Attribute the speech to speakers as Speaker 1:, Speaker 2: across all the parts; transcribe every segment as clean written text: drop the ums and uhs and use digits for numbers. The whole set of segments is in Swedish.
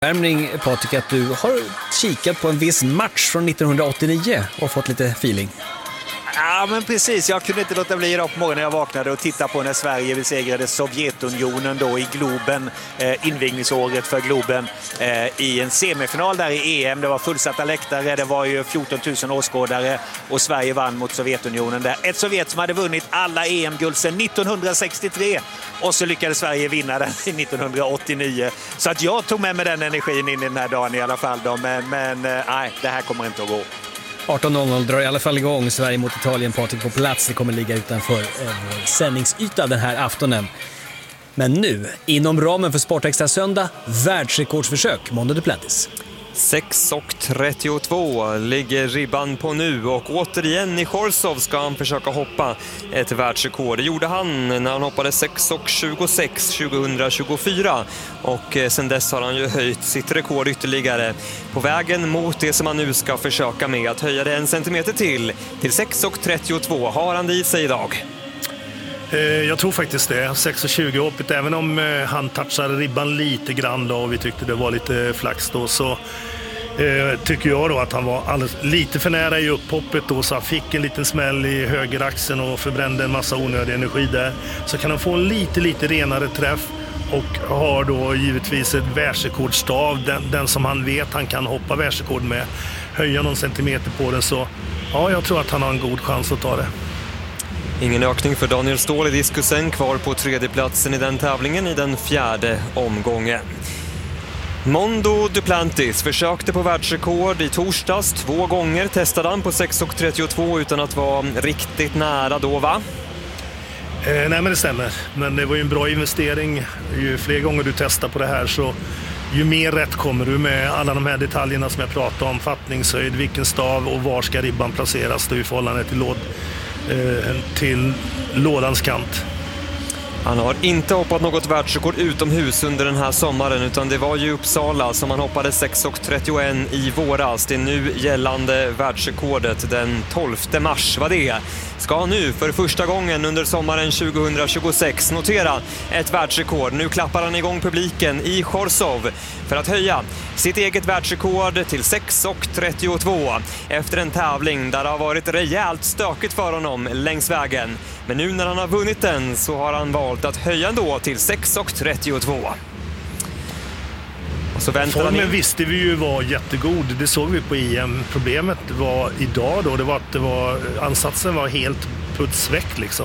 Speaker 1: Värmning, Patrik, att du har kikat på en viss match från 1989 och fått lite feeling.
Speaker 2: Ja, men precis. Jag kunde inte låta bli idag på morgonen när jag vaknade och titta på när Sverige besegrade Sovjetunionen då i Globen, invigningsåret för Globen, i en semifinal där i EM. Det var fullsatta läktare, det var ju 14 000 åskådare och Sverige vann mot Sovjetunionen där. Ett Sovjet som hade vunnit alla EM-guld sedan 1963 och så lyckades Sverige vinna den i 1989. Så att jag tog med mig den energin in i den här dagen i alla fall då. Men nej, det här kommer inte att gå.
Speaker 1: 18.00 drar i alla fall igång Sverige mot Italien. Patrik på plats, det kommer ligga utanför sändningsyta den här aftonen. Men nu, inom ramen för Sportextra söndag, världsrekordsförsök, Mondo Duplantis.
Speaker 3: 6.32 ligger ribban på nu och återigen i Chorzów ska han försöka hoppa ett världsrekord. Det gjorde han när han hoppade 6.26 2024 och sen dess har han ju höjt sitt rekord ytterligare på vägen mot det som han nu ska försöka med, att höja det 1 centimeter till 6.32. Har han det i sig idag?
Speaker 4: Jag tror faktiskt det. 6.20 hoppet, även om han touchade ribban lite grann då och vi tyckte det var lite flax då, så tycker jag då att han var lite för nära i upphoppet då, så han fick en liten smäll i höger axeln och förbrände en massa onödig energi där. Så kan han få en lite renare träff och har då givetvis ett världsrekordstav, den som han vet han kan hoppa världsrekord med, höja någon centimeter på den, så ja, jag tror att han har en god chans att ta det.
Speaker 3: Ingen ökning för Daniel Ståhl i diskusen, kvar på tredjeplatsen i den tävlingen i den 4:e omgången. Mondo Duplantis försökte på världsrekord i torsdags 2 gånger, testade han på 6.32 utan att vara riktigt nära då, va?
Speaker 4: Nej, men det stämmer. Men det var ju en bra investering. Ju fler gånger du testar på det här, så ju mer rätt kommer du med alla de här detaljerna som jag pratade om. Fattningshöjd, vilken stav och var ska ribban placeras då i förhållande till lådans kant.
Speaker 3: Han har inte hoppat något världsrekord utomhus under den här sommaren, utan det var ju Uppsala som han hoppade 6.31 i våras. Det nu gällande världsrekordet den 12 mars var det. Ska han nu för första gången under sommaren 2026 notera ett världsrekord. Nu klappar han igång publiken i Chorzów för att höja sitt eget världsrekord till 6.32 efter en tävling där det har varit rejält stökigt för honom längs vägen. Men nu när han har vunnit den så har han valt att höja ändå till 6.32. Och så väntar
Speaker 4: formen
Speaker 3: han in.
Speaker 4: Visste vi ju var jättegod, det såg vi på EM. Problemet var idag då, det var att ansatsen var helt putsväck liksom.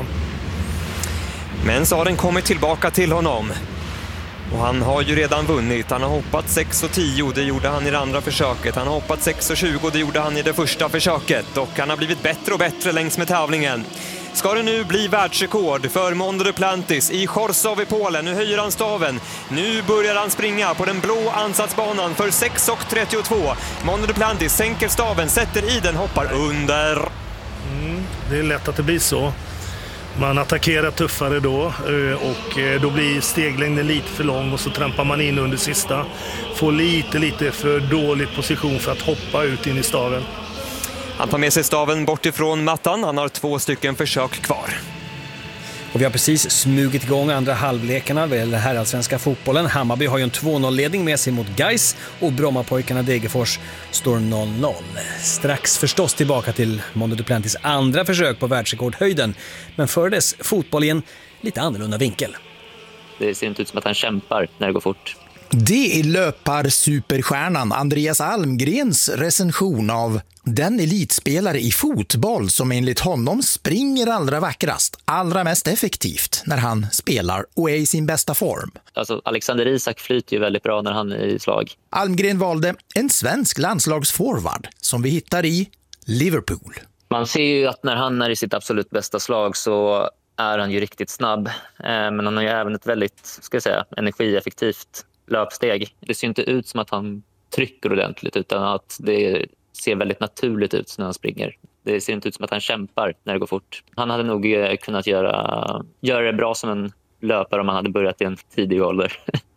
Speaker 3: Men så har den kommit tillbaka till honom. Och han har ju redan vunnit. Han har hoppat 6.10, det gjorde han i det andra försöket. Han har hoppat 6.20, det gjorde han i det första försöket. Och han har blivit bättre och bättre längs med tävlingen. Ska det nu bli världsrekord för Mondo Duplantis i Chorzów i Polen? Nu höjer han staven. Nu börjar han springa på den blå ansatsbanan för 6.32. Mondo Duplantis sänker staven, sätter i den, hoppar under.
Speaker 4: Det är lätt att det blir så. Man attackerar tuffare då och då blir steglängden lite för lång och så trampar man in under sista. Får lite för dålig position för att hoppa ut in i staven.
Speaker 3: Han tar med sig staven bort ifrån mattan. Han har 2 stycken försök kvar.
Speaker 1: Och vi har precis smugit igång andra halvlekarna vad gäller herrallsvenska fotbollen. Hammarby har ju en 2-0-ledning med sig mot Gais och Brommapojkarna Degerfors står 0-0. Strax förstås tillbaka till Mondo Duplantis andra försök på världsrekordhöjden. Men före dess fotboll i en lite annorlunda vinkel.
Speaker 5: Det ser inte ut som att han kämpar när det går fort.
Speaker 6: Det är löpar-superstjärnan Andreas Almgrens recension av den elitspelare i fotboll som enligt honom springer allra vackrast, allra mest effektivt när han spelar och är i sin bästa form.
Speaker 5: Alltså Alexander Isak flyter ju väldigt bra när han är i slag.
Speaker 6: Almgren valde en svensk landslagsforward som vi hittar i Liverpool.
Speaker 5: Man ser ju att när han är i sitt absolut bästa slag så är han ju riktigt snabb. Men han har ju även ett väldigt, energieffektivt löpsteg. Det ser inte ut som att han trycker ordentligt utan att det ser väldigt naturligt ut när han springer. Det ser inte ut som att han kämpar när det går fort. Han hade nog kunnat göra det bra som en löpare om han hade börjat i en tidig ålder.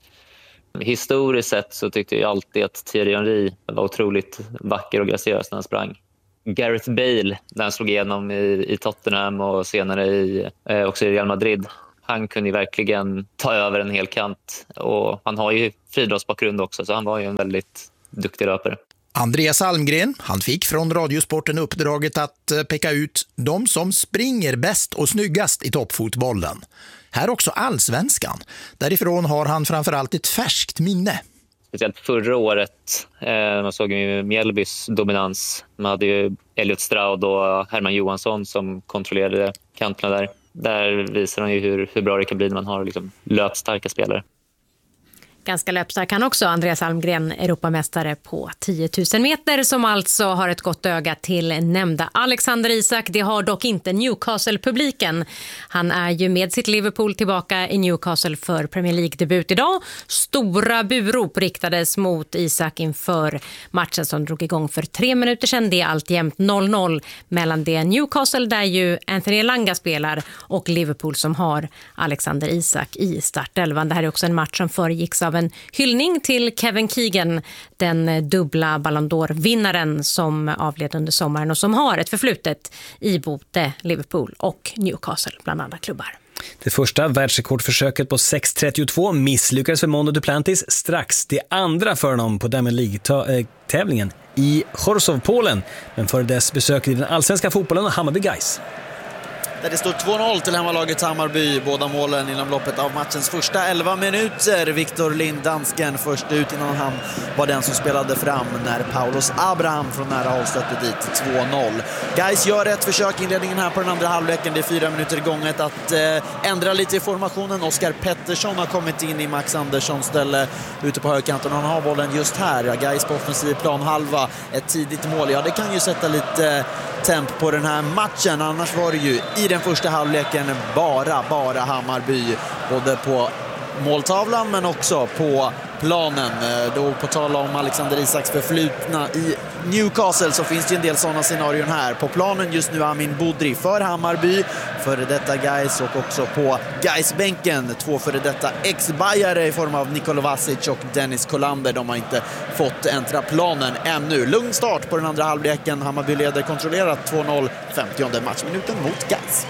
Speaker 5: Historiskt sett så tyckte jag alltid att Thierry Henry var otroligt vacker och graciös när han sprang. Gareth Bale när han slog igenom i Tottenham och senare också i Real Madrid Han kunde ju verkligen ta över en hel kant. Och han har ju friidrottsbakgrund också, så han var ju en väldigt duktig löpare.
Speaker 6: Andreas Almgren, han fick från Radiosporten uppdraget att peka ut de som springer bäst och snyggast i toppfotbollen. Här också allsvenskan. Därifrån har han framförallt ett färskt minne.
Speaker 5: Speciellt förra året, man såg ju Mjällbys dominans. Man hade ju Elliot Stroud och Herman Johansson som kontrollerade kanterna där. Där visar han ju hur bra det kan bli när man har liksom löpstarka spelare.
Speaker 7: Ganska löpstark han också, Andreas Almgren, Europamästare på 10 000 meter, som alltså har ett gott öga till nämnda Alexander Isak. Det har dock inte Newcastle-publiken. Han är ju med sitt Liverpool tillbaka i Newcastle för Premier League-debut idag. Stora burop riktades mot Isak inför matchen som drog igång för 3 minuter sedan. Det är alltjämt 0-0 mellan det Newcastle, där ju Anthony Elanga spelar, och Liverpool som har Alexander Isak i startelvan. Det här är också en match som föregicks av en hyllning till Kevin Keegan, den dubbla Ballon d'Or-vinnaren som avled under sommaren och som har ett förflutet i både Liverpool och Newcastle bland andra klubbar.
Speaker 1: Det första världsrekordförsöket på 6.32 misslyckades för Mondo Duplantis strax. Det andra för honom på Diamond League-tävlingen i Chorzów, Polen, men för dess besök i den allsvenska fotbollen och Hammarby Guys.
Speaker 8: Där det står 2-0 till hemmalagets Hammarby. Båda målen inom loppet av matchens första 11 minuter. Victor Lind, dansken, först ut innan han var den som spelade fram när Paulos Abraham från nära håll stötte dit 2-0. Guys gör ett försök i inledningen här på den andra halvleken. Det är 4 minuter i gånget att ändra lite i formationen. Oskar Pettersson har kommit in i Max Anderssons ställe ute på högerkanten. Han har bollen just här. Guys på offensiv planhalva. Ett tidigt mål. Ja, det kan ju sätta lite temp på den här matchen. Annars var det ju i den första halvleken bara Hammarby, både på måltavlan men också på planen. Då på tal om Alexander Isaks förflutna i Newcastle så finns det en del sådana scenarion här. På planen just nu Amin Budri för Hammarby, före detta Gais, och också på Gais-bänken 2 före detta ex-bajare i form av Nikola Vasic och Dennis Kolander. De har inte fått äntra planen ännu. Lugn start på den andra halvleken. Hammarby leder kontrollerat 2-0, 50:e matchminuten mot Gais.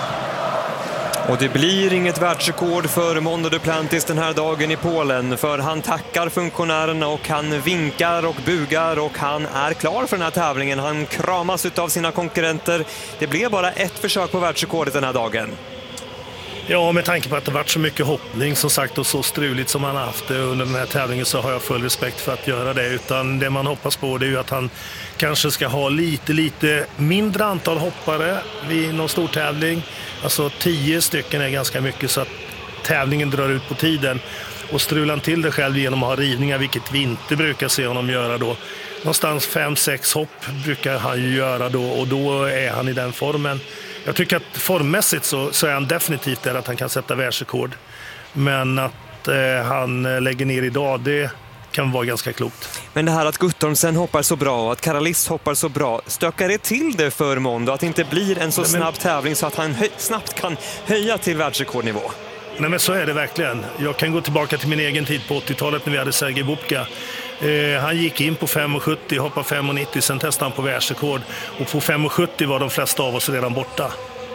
Speaker 3: Och det blir inget världsrekord för Mondo Duplantis den här dagen i Polen, för han tackar funktionärerna och han vinkar och bugar och han är klar för den här tävlingen. Han kramas av sina konkurrenter. Det blev bara ett försök på världsrekordet den här dagen.
Speaker 4: Ja, med tanke på att det varit så mycket hoppning som sagt och så struligt som han har haft under den här tävlingen, så har jag full respekt för att göra det. Utan det man hoppas på, det är ju att han kanske ska ha lite mindre antal hoppare vid någon stor tävling. Alltså 10 stycken är ganska mycket, så att tävlingen drar ut på tiden. Och strular han till det själv genom att ha rivningar, vilket vi inte brukar se honom göra då. Någonstans 5-6 hopp brukar han ju göra då, och då är han i den formen. Jag tycker att formmässigt så är han definitivt där att han kan sätta världsrekord. Men att han lägger ner idag, det kan vara ganska klokt.
Speaker 3: Men det här att Guttormsen hoppar så bra och att Karalis hoppar så bra, stökar det till det för Mondo? Att det inte blir en så snabb tävling så att han snabbt kan höja till världsrekordnivå?
Speaker 4: Nej, men så är det verkligen. Jag kan gå tillbaka till min egen tid på 80-talet när vi hade Sergej Bubka. Han gick in på 5,70, hoppade 5,90, sen testade han på världsrekord. Och på 5,70 var de flesta av oss redan borta.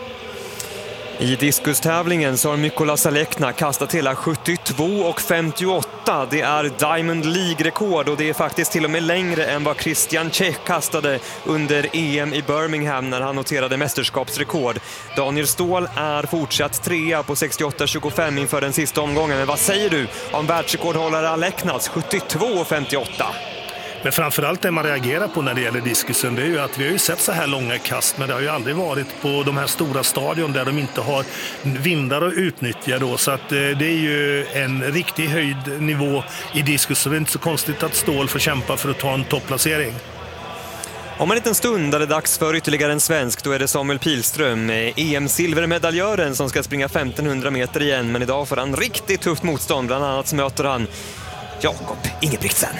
Speaker 3: I diskustävlingen så har Mykola Salekna kastat hela 72,58. Det är Diamond League-rekord, och det är faktiskt till och med längre än vad Christian Čech kastade under EM i Birmingham när han noterade mästerskapsrekord. Daniel Ståhl är fortsatt 3 på 68,25 inför den sista omgången. Men vad säger du om världsrekordhållare Aleknas 72,58?
Speaker 4: Men framförallt det man reagerar på när det gäller diskusen, det är ju att vi har ju sett så här långa kast, men det har ju aldrig varit på de här stora stadion där de inte har vindar att utnyttja då. Så att det är ju en riktig höjdnivå i diskus, så det är inte så konstigt att Ståhl får kämpa för att ta en topplacering.
Speaker 3: Om en liten stund är det dags för ytterligare en svensk. Då är det Samuel Pilström, EM-silvermedaljören, som ska springa 1500 meter igen. Men idag får han riktigt tufft motstånd. Bland annat så möter han Jakob Ingebrigtsen.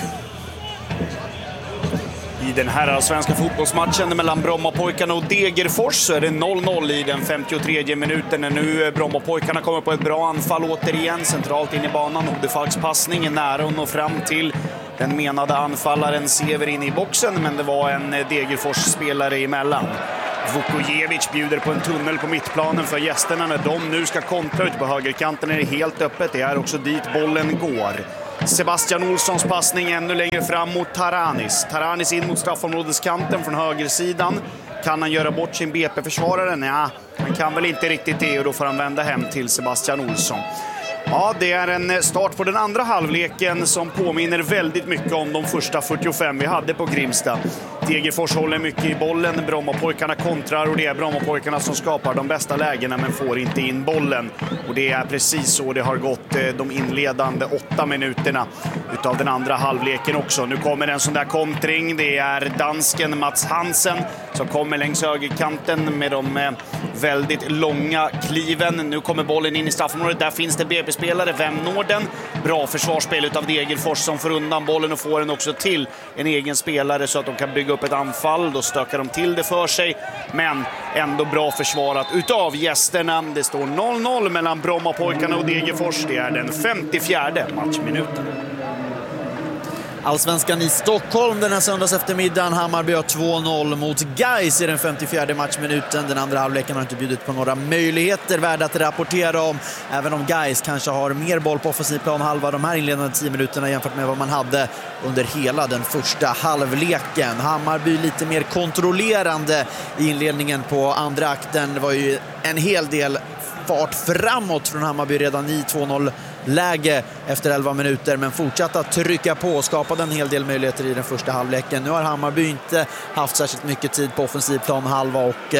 Speaker 9: I den här svenska fotbollsmatchen mellan Brommapojkarna och Degerfors så är det 0-0 i den 53:e minuten. Nu Brommapojkarna kommer på ett bra anfall återigen, centralt in i banan. Odefalks passning är nära att nå fram till den menade anfallaren Severin i boxen, men det var en Degerfors-spelare emellan. Vukojevic bjuder på en tunnel på mittplanen för gästerna när de nu ska kontra ut på högerkanten. Är det helt öppet. Det är också dit bollen går. Sebastian Olssons passning ännu längre fram mot Taranis. Taranis in mot straffområdeskanten från högersidan. Kan han göra bort sin BP-försvarare? Nej, han kan väl inte riktigt det och då får han vända hem till Sebastian Olsson. Ja, det är en start på den andra halvleken som påminner väldigt mycket om de första 45 vi hade på Grimsta. Degerfors håller mycket i bollen, Brommapojkarna kontrar och det är Brommapojkarna som skapar de bästa lägena men får inte in bollen. Och det är precis så det har gått de inledande 8 minuterna utav den andra halvleken också. Nu kommer en sån där kontring, det är dansken Mats Hansen som kommer längs högerkanten med de väldigt långa kliven. Nu kommer bollen in i straffområdet, där finns det BP-spelare, vem når den? Bra försvarsspel utav Degerfors som får undan bollen och får den också till en egen spelare så att de kan bygga upp ett anfall. Då stökar de till det för sig, men ändå bra försvarat utav gästerna. Det står 0-0 mellan Brommapojkarna och Degerfors. Det är den 54:e matchminuten.
Speaker 8: Allsvenskan i Stockholm den här söndags eftermiddagen. Hammarby har 2-0 mot Gais i den 54:e matchminuten. Den andra halvleken har inte bjudit på några möjligheter värda att rapportera om. Även om Gais kanske har mer boll på offensiv plan halva de här inledande 10 minuterna jämfört med vad man hade under hela den första halvleken. Hammarby lite mer kontrollerande i inledningen på andra akten. Det var ju en hel del fart framåt från Hammarby redan i 2-0-läge efter 11 minuter, men fortsatte att trycka på och skapade en hel del möjligheter i den första halvleken. Nu har Hammarby inte haft särskilt mycket tid på offensiv plan halva och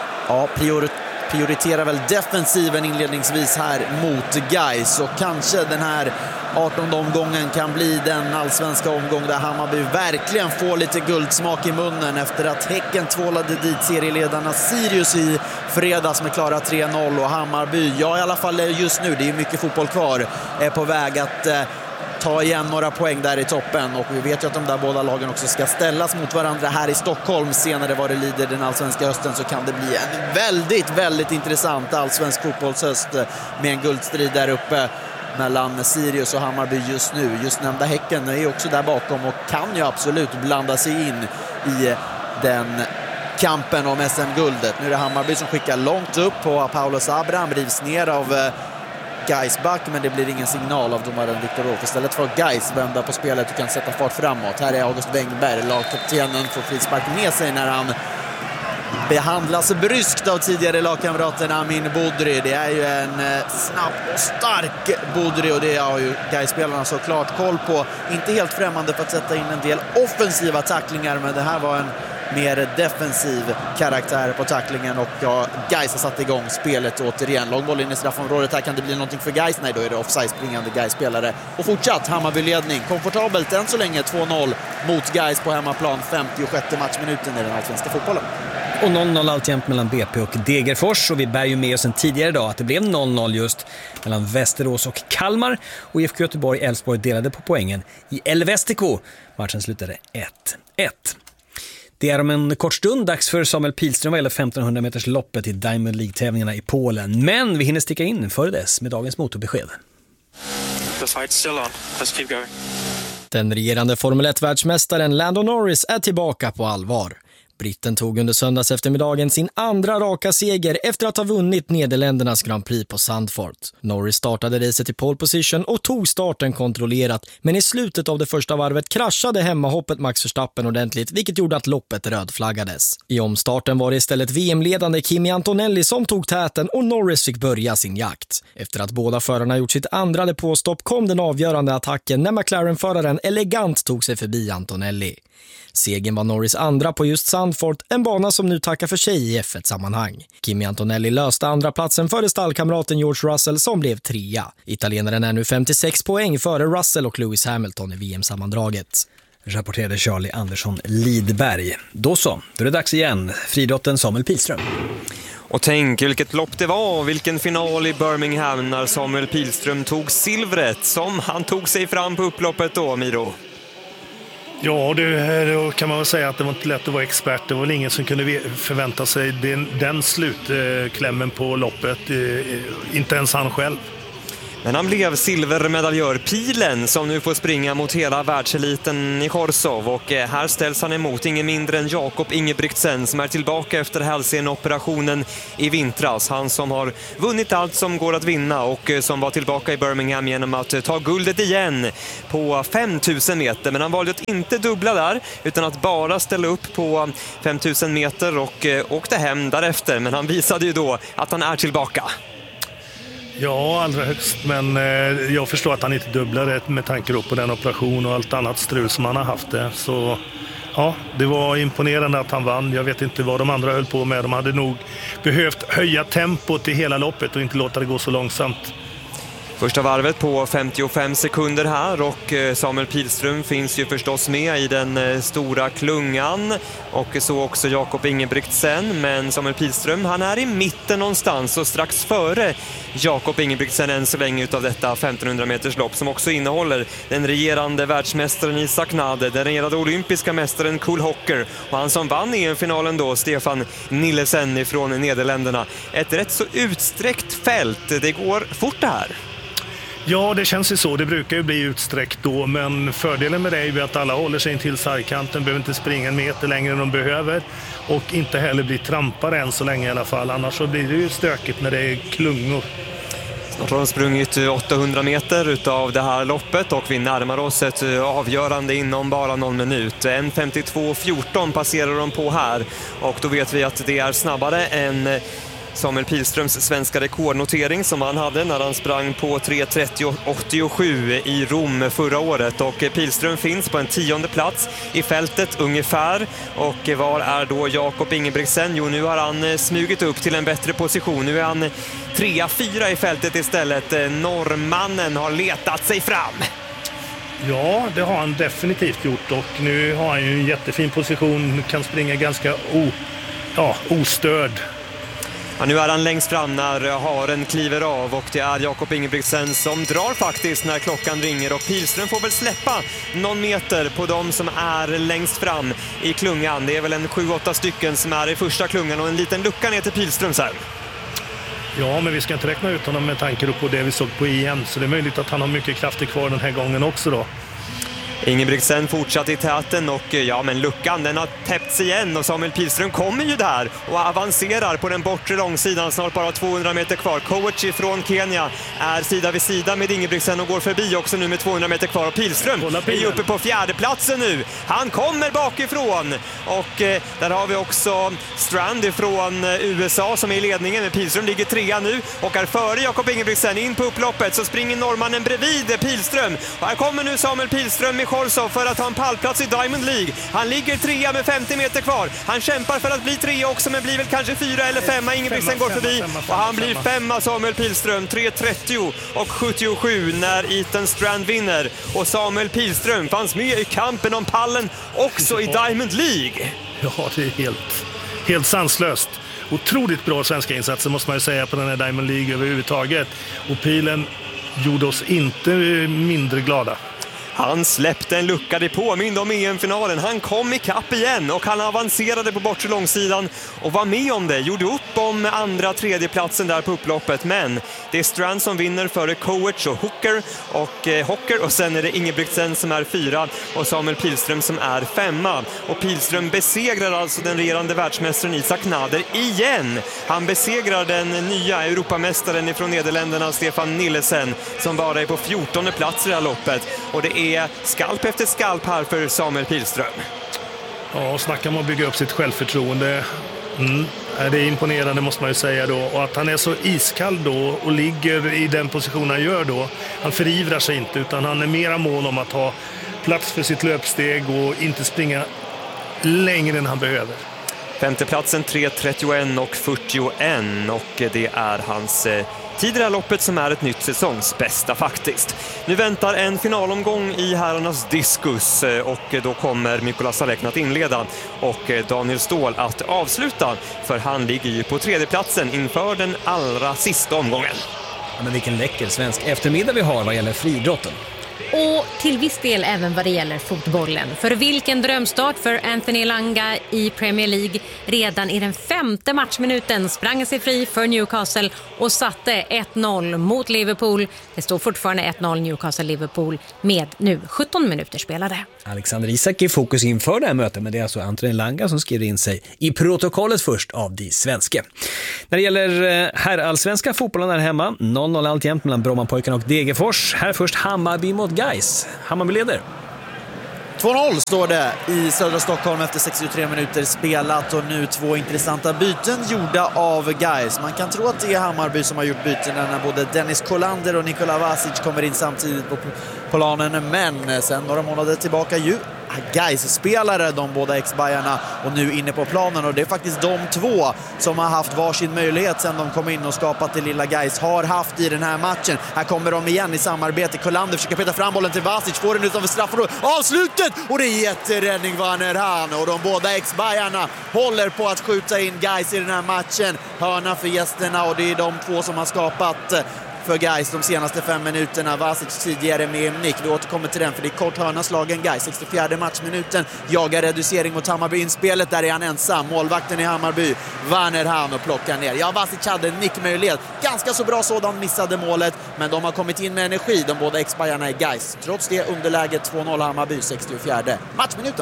Speaker 8: prioriterar väl defensiven inledningsvis här mot Gais, och kanske den här 18:e omgången kan bli den allsvenska omgång där Hammarby verkligen får lite guldsmak i munnen efter att Häcken tvålade dit serieledarna Sirius i fredags med klara 3-0, och Hammarby, ja i alla fall just nu, det är mycket fotboll kvar, är på väg att ta igen några poäng där i toppen, och vi vet ju att de där båda lagen också ska ställas mot varandra här i Stockholm senare vad det lider den allsvenska hösten. Så kan det bli en väldigt, väldigt intressant allsvensk fotbollshöst med en guldstrid där uppe mellan Sirius och Hammarby just nu. Just nämnda Häcken är också där bakom och kan ju absolut blanda sig in i den kampen om SM-guldet. Nu är det Hammarby som skickar långt upp på Paulus Abraham, rivs ner av Gais back, men det blir ingen signal av domaren Viktor Rolf. Istället för Gais vända på spelet och kan sätta fart framåt. Här är August Wengberg, lagkaptenen, får frispark med sig när han behandlas bryskt av tidigare lagkamraten Amin Budri. Det är ju en snabb och stark Budri, och det har ju Gais-spelarna såklart koll på. Inte helt främmande för att sätta in en del offensiva tacklingar, men det här var en mer defensiv karaktär på tacklingen, och Gais har satt igång spelet återigen. Långboll in i straffområdet, här kan det bli någonting för Gais. Nej, då är det offside springande Gais-spelare. Och fortsatt Hammarby-ledning, komfortabelt än så länge 2-0 mot Gais på hemmaplan, 56:e matchminuten i den allsvenska fotbollen.
Speaker 1: Och 0-0 alltjämt mellan BP och Degerfors, och vi bär ju med oss en tidigare dag att det blev 0-0 just mellan Västerås och Kalmar, och IFK Göteborg-Elfsborg delade på poängen i El Vestico. Matchen slutade 1-1. Det är om en kort stund dags för Samuel Pilström vad gäller 1500 meters loppet i Diamond League-tävlingarna i Polen. Men vi hinner sticka in före dess med dagens motorbesked.
Speaker 10: The fight's still on. Let's keep going.
Speaker 11: Den regerande Formel 1-världsmästaren Lando Norris är tillbaka på allvar. Britten tog under söndags eftermiddagen sin andra raka seger efter att ha vunnit Nederländernas Grand Prix på Zandvoort. Norris startade racet i pole position och tog starten kontrollerat, men i slutet av det första varvet kraschade hemmahoppet Max Verstappen ordentligt, vilket gjorde att loppet rödflaggades. I omstarten var det istället VM-ledande Kimi Antonelli som tog täten, och Norris fick börja sin jakt. Efter att båda förarna gjort sitt andra depåstopp kom den avgörande attacken när McLaren-föraren elegant tog sig förbi Antonelli. Segern var Norris andra på just Zandvoort, en bana som nu tackar för sig i F1-sammanhang. Kimi Antonelli löste andra platsen före stallkamraten George Russell som blev 3. Italienaren är nu 56 poäng före Russell och Lewis Hamilton i VM-sammandraget.
Speaker 1: Rapporterade Charlie Andersson Lidberg. Då är det dags igen. Friidrotten Samuel Pilström.
Speaker 3: Och tänk vilket lopp det var, vilken final i Birmingham när Samuel Pilström tog silvret som han tog sig fram på upploppet då, Miro.
Speaker 4: Ja, då kan man väl säga att det var inte lätt att vara expert. Det var väl ingen som kunde förvänta sig den slutklämmen på loppet. Inte ens han själv.
Speaker 3: Men han blev silvermedaljör. Pilen som nu får springa mot hela världseliten i Chorzów. Och här ställs han emot ingen mindre än Jakob Ingebrigtsen som är tillbaka efter hälsenoperationen i vintras. Han som har vunnit allt som går att vinna och som var tillbaka i Birmingham genom att ta guldet igen på 5000 meter. Men han valde att inte dubbla där utan att bara ställa upp på 5000 meter och åkte hem därefter. Men han visade ju då att han är tillbaka.
Speaker 4: Ja, allra högst. Men jag förstår att han inte dubblade med tanke på den operation och allt annat strul som han har haft det. Så ja, det var imponerande att han vann. Jag vet inte vad de andra höll på med. De hade nog behövt höja tempot i hela loppet och inte låta det gå så långsamt.
Speaker 3: Första varvet på 55 sekunder här och Samuel Pilström finns ju förstås med i den stora klungan och så också Jakob Ingebrigtsen, men Samuel Pilström han är i mitten någonstans och strax före Jakob Ingebrigtsen än så länge utav detta 1500 meters lopp som också innehåller den regerande världsmästaren Isak Nade, den regerande olympiska mästaren Cole Hocker och han som vann EM-finalen då, Stefan Nillesen ifrån Nederländerna. Ett rätt så utsträckt fält, det går fort det här.
Speaker 4: Ja, det känns ju så. Det brukar ju bli utsträckt då, men fördelen med det är ju att alla håller sig in till sargkanten, behöver inte springa en meter längre än de behöver och inte heller bli trampare än så länge i alla fall. Annars så blir det ju stökigt när det är klungor.
Speaker 3: Snart har de sprungit 800 meter utav det här loppet och vi närmar oss ett avgörande inom bara någon minut. 1:52,14 passerar de på här och då vet vi att det är snabbare än Samuel Pilströms svenska rekordnotering som han hade när han sprang på 3:30,87 i Rom förra året. Och Pilström finns på en 10:e plats i fältet ungefär. Och var är då Jakob Ingebrigtsen? Jo, nu har han smugit upp till en bättre position. Nu är han 3-4 i fältet istället. Norrmannen har letat sig fram.
Speaker 4: Ja, det har han definitivt gjort och nu har han ju en jättefin position. Kan springa ganska ostörd.
Speaker 3: Ja, nu är han längst fram när haren kliver av och det är Jakob Ingebrigtsen som drar faktiskt när klockan ringer och Pilström får väl släppa någon meter på dem som är längst fram i klungan. Det är väl en 7-8 stycken som är i första klungan och en liten lucka ner till Pilström här.
Speaker 4: Ja, men vi ska inte räkna ut honom med tanke på det vi såg på EM så det är möjligt att han har mycket krafter kvar den här gången också då.
Speaker 3: Ingebrigtsen fortsatt i täten och ja, men luckan den har täppts igen och Samuel Pilström kommer ju där och avancerar på den bortre långsidan, snart bara 200 meter kvar. Kovac från Kenya är sida vid sida med Ingebrigtsen och går förbi också nu med 200 meter kvar och Pilström är ju uppe på 4:e platsen nu. Han kommer bakifrån och där har vi också Strand från USA som är i ledningen, men Pilström ligger 3:a nu och är före Jakob Ingebrigtsen. In på upploppet så springer norrmannen bredvid Pilström och här kommer nu Samuel Pilström med Chorzów för att ha en pallplats i Diamond League. Han ligger 3:a med 50 meter kvar. Han kämpar för att bli 3:a också men blir väl kanske 4 eller 5:a. Ingebrigtsen går förbi och han blir 5:a Samuel Pilström. 3:30,77 när Ethan Strand vinner. Och Samuel Pilström fanns med i kampen om pallen också i Diamond League.
Speaker 4: Ja, det är helt sanslöst. Otroligt bra svenska insatser måste man ju säga på den här Diamond League överhuvudtaget. Och pilen gjorde oss inte mindre glada.
Speaker 3: Han släppte en lucka, det påminner om EM-finalen. Han kom i kapp igen och han avancerade på bortre långsidan och var med om det. Gjorde upp om andra, tredje platsen där på upploppet. Men det är Strand som vinner före Kovac och Hocker och sen är det Ingebrigtsen som är 4 och Samuel Pilström som är 5:a. Och Pilström besegrar alltså den regerande världsmästaren Isak Nader igen. Han besegrar den nya Europamästaren från Nederländerna Stefan Nillesen som bara är på 14:e plats i det här loppet. Och det är skalp efter skalp här för Samuel Pilström.
Speaker 4: Ja, och snacka om att bygga upp sitt självförtroende. Det är imponerande måste man ju säga då. Och att han är så iskall då och ligger i den position han gör då. Han förivrar sig inte utan han är mera mål om att ha plats för sitt löpsteg och inte springa längre än han behöver.
Speaker 3: Femteplatsen 3:31,41 och det är hans tid i det här loppet som är ett nytt säsongsbästa faktiskt. Nu väntar en finalomgång i herrarnas diskus och då kommer Mikola Salekna att inleda och Daniel Ståhl att avsluta för han ligger ju på 3:e platsen inför den allra sista omgången.
Speaker 1: Ja, men vilken läcker svensk eftermiddag vi har vad gäller friidrotten.
Speaker 7: Och till viss del även vad det gäller fotbollen. För vilken drömstart för Anthony Elanga i Premier League. Redan i den 5:e matchminuten sprang sig fri för Newcastle och satte 1-0 mot Liverpool. Det står fortfarande 1-0 Newcastle-Liverpool med nu 17 minuter spelade.
Speaker 1: Alexander Isak är fokus inför det här mötet, men det är alltså Anthony Elanga som skriver in sig i protokollet först av de svenska. När det gäller herrallsvenska fotbollen här hemma, 0-0 alltjämt mellan Brommapojkarna och Degerfors. Här först Hammarby mot Gais. Hammarby leder.
Speaker 8: 2-0 står det i södra Stockholm efter 63 minuter spelat och nu 2 intressanta byten gjorda av Gais. Man kan tro att det är Hammarby som har gjort bytena när både Dennis Kolander och Nikola Vasic kommer in samtidigt på planen, men sen några månader tillbaka Gais-spelare, de båda ex-Bajarna, och nu inne på planen, och det är faktiskt de två som har haft varsin möjlighet sen de kom in och skapat det lilla Gais har haft i den här matchen. Här kommer de igen i samarbete. Kolander försöker peta fram bollen till Vasic, får den utanför straffområdet, avslutet, och det är jätteräddning Vanerhan, och de båda ex-Bajarna håller på att skjuta in Gais i den här matchen. Hörna för gästerna, och det är de två som har skapat för Gais de senaste 5 minuterna. Vasic tidigare med nick. Vi återkommer till den, för det är kort hörna slagen Gais. 64 matchminuten. Jagar reducering mot Hammarby inspelet. Där är han ensam. Målvakten i Hammarby, Vanerhan, och plockar ner. Ja, Vasic hade en nickmöjlighet. Ganska så bra sådan, missade målet. Men de har kommit in med energi, de båda ex-Bajarna i Gais. Trots det underläget 2-0 Hammarby, 64 matchminuten.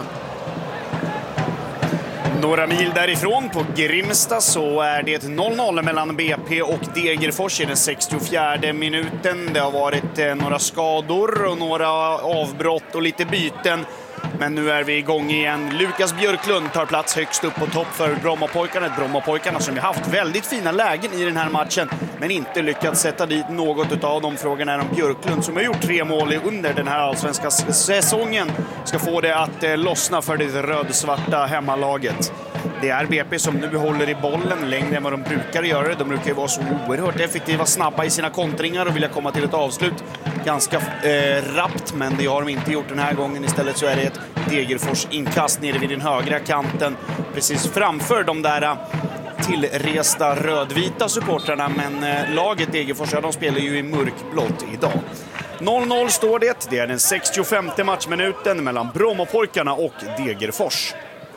Speaker 9: Några mil därifrån på Grimsta så är det 0-0 mellan BP och Degerfors i den 64 minuten. Det har varit några skador och några avbrott och lite byten. Men nu är vi igång igen. Lukas Björklund tar plats högst upp på topp för Brommapojkarna. Brommapojkarna som har haft väldigt fina lägen i den här matchen, men inte lyckats sätta dit något av de frågorna. Är om Björklund, som har gjort 3 mål under den här allsvenska säsongen, ska få det att lossna för det rödsvarta hemmalaget. Det är BP som nu håller i bollen längre än vad de brukar göra. De brukar ju vara så oerhört effektiva, snabba i sina kontringar och vilja komma till ett avslut ganska rappt, men det har de inte gjort den här gången. Istället så är det ett Degerfors inkast nere vid den högra kanten, precis framför de där tillresta rödvita supportrarna, men laget Degerfors, ja, de spelar ju i mörkblått idag. 0-0 står det. Det är den 65:e matchminuten mellan Brommapojkarna och Degerfors.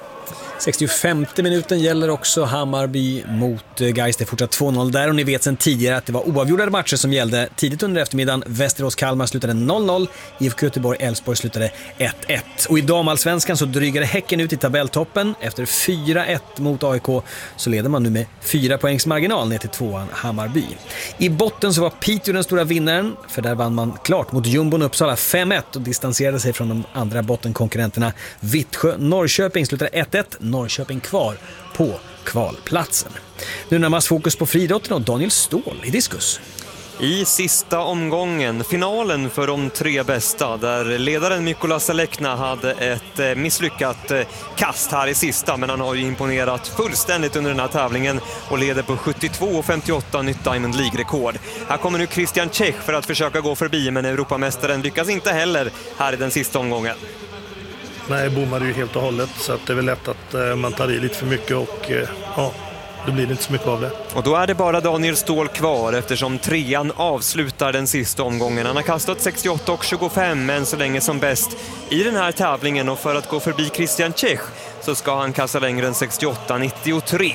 Speaker 1: 65:e minuten gäller också Hammarby mot Gais. Det är fortsatt 2-0 där, och ni vet sedan tidigare att det var oavgjorda matcher som gällde. Tidigt under eftermiddagen, Västerås-Kalmar slutade 0-0, IFK Göteborg-Elfsborg slutade 1-1. Och i damallsvenskan så drygade Häcken ut i tabelltoppen. Efter 4-1 mot AIK så leder man nu med 4 poängs marginal ner till 2an Hammarby. I botten så var Piteå den stora vinnaren, för där vann man klart mot Jumbon Uppsala 5-1 och distanserade sig från de andra bottenkonkurrenterna. Vittsjö-Norrköping slutade 1-1. Norrköping kvar på kvalplatsen. Nu närmast fokus på friidrotten och Daniel Ståhl i diskus.
Speaker 3: I sista omgången, finalen för de 3 bästa, där ledaren Mykola Selekna hade ett misslyckat kast här i sista, men han har ju imponerat fullständigt under den här tävlingen och leder på 72,58 nytt Diamond League-rekord. Här kommer nu Christian Czech för att försöka gå förbi, men Europamästaren lyckas inte heller här i den sista omgången.
Speaker 4: Nej, bommade ju helt och hållet, så att det är väl lätt att man tar i lite för mycket och ja, då blir det inte så mycket av det.
Speaker 3: Och då är det bara Daniel Ståhl kvar, eftersom 3an avslutar den sista omgången. Han har kastat 68,25 än så länge som bäst i den här tävlingen, och för att gå förbi Christian Czech så ska han kasta längre än 68,93.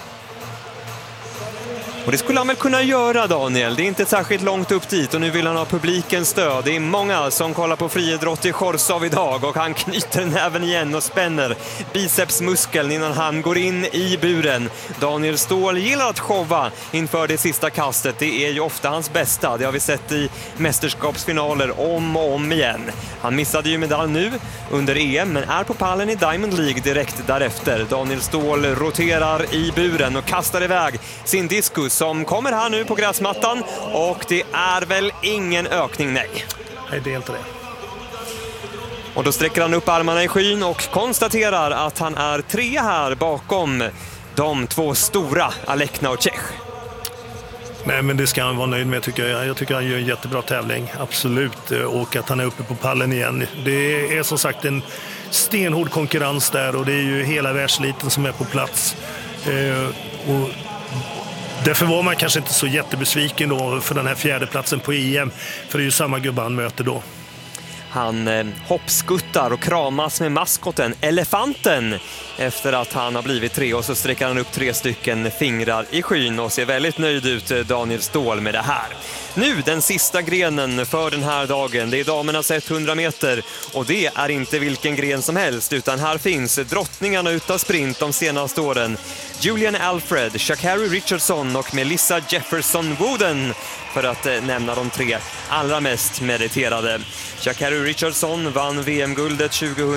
Speaker 3: Och det skulle han väl kunna göra, Daniel. Det är inte särskilt långt upp dit och nu vill han ha publikens stöd. Det är många som kollar på friidrott i Chorzów idag, och han knyter näven igen och spänner bicepsmuskeln innan han går in i buren. Daniel Ståhl gillar att showa inför det sista kastet. Det är ju ofta hans bästa. Det har vi sett i mästerskapsfinaler om och om igen. Han missade ju medalj nu under EM, men är på pallen i Diamond League direkt därefter. Daniel Ståhl roterar i buren och kastar iväg sin diskus som kommer här nu på gräsmattan, och det är väl ingen ökning, nej.
Speaker 4: Nej, det är inte det.
Speaker 3: Och då sträcker han upp armarna i skyn och konstaterar att han är 3 här bakom de 2 stora, Alekna och Czech.
Speaker 4: Nej, men det ska han vara nöjd med, tycker jag. Jag tycker han gör en jättebra tävling, absolut. Och att han är uppe på pallen igen. Det är som sagt en stenhård konkurrens där, och det är ju hela världsliten som är på plats. Och därför var man kanske inte så jättebesviken då för den här 4:e platsen på EM, för det är ju samma gubbe han möter då.
Speaker 3: Han hoppskuttar och kramas med maskoten, elefanten, efter att han har blivit 3 och så sträcker han upp 3 stycken fingrar i skyn och ser väldigt nöjd ut, Daniel Ståhl, med det här. Nu den sista grenen för den här dagen. Det är damernas 100 meter och det är inte vilken gren som helst, utan här finns drottningarna utav sprint de senaste åren. Julian Alfred, Sha'Carri Richardson och Melissa Jefferson Wooden, för att nämna de 3 allra mest meriterade. Sha'Carri Richardson vann VM-guldet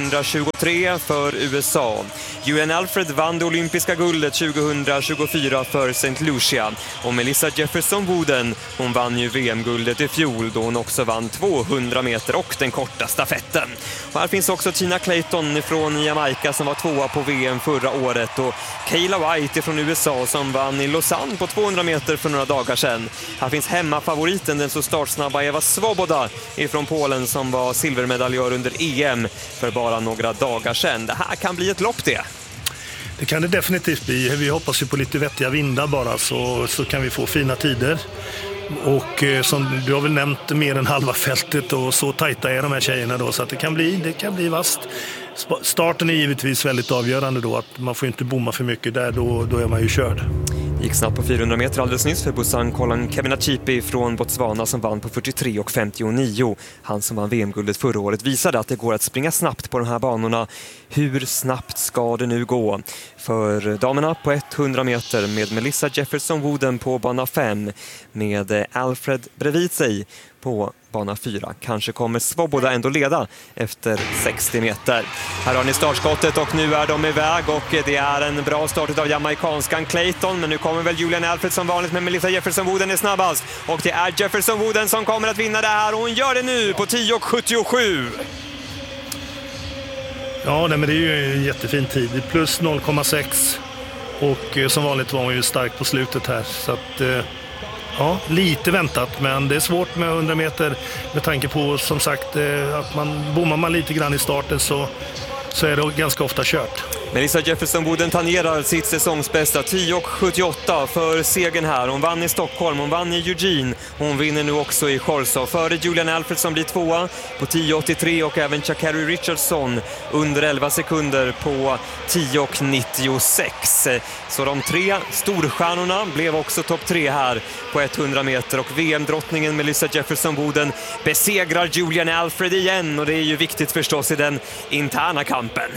Speaker 3: 2023 för USA. Julian Alfred vann det olympiska guldet 2024 för St. Lucia. Och Melissa Jefferson Wooden, hon vann ju VM-guldet i fjol då hon också vann 200 meter och den korta stafetten. Och här finns också Tina Clayton från Jamaica som var 2:a på VM förra året, och Kayla White från USA som vann i Lausanne på 200 meter för några dagar sedan. Här finns hemmafavoriten, den så startsnabba Eva Svoboda från Polen som var silvermedaljör under EM för bara några dagar sedan. Det här kan bli ett lopp det.
Speaker 4: Det kan det definitivt bli. Vi hoppas ju på lite vettiga vindar bara, så kan vi få fina tider. Och som du har väl nämnt, mer än halva fältet, och så tajta är de här tjejerna då, så att det kan bli vast. Starten är givetvis väldigt avgörande då, att man får inte bomma för mycket där, då är man ju körd.
Speaker 3: Gick snabbt på 400 meter alldeles nyss för Busan Kolan Keminachipi från Botswana som vann på 43 och 59. Han som vann VM-guldet förra året visade att det går att springa snabbt på de här banorna. Hur snabbt ska det nu gå för damerna på 100 meter med Melissa Jefferson Wooden på bana 5 med Alfred bredvid sig på bana 4. Kanske kommer Svoboda ändå leda efter 60 meter. Här har ni startskottet och nu är de iväg, och det är en bra start av jamaikanskan Clayton, men nu kommer väl Julian Alfred som vanligt, med Melissa Jefferson Wooden är snabbast, och det är Jefferson Wooden som kommer att vinna det här, och hon gör det nu på 10:77.
Speaker 4: Ja, men det är ju en jättefin tid. Plus 0,6, och som vanligt var hon ju stark på slutet här, så att ja, lite väntat, men det är svårt med 100 meter med tanke på, som sagt, att bommar man lite grann i starten så är det ganska ofta kört.
Speaker 3: Melissa Jefferson Wooden tangerar sitt säsongsbästa 10:78 för segern här. Hon vann i Stockholm, hon vann i Eugene, hon vinner nu också i Chorzów. Före Julian Alfred som blir 2:a på 10:83, och även Sha'Carri Richardson under 11 sekunder på 10:96. Så de 3 storstjärnorna blev också topp 3 här på 100 meter, och VM-drottningen Melissa Jefferson Wooden besegrar Julian Alfred igen, och det är ju viktigt förstås i den interna kampen.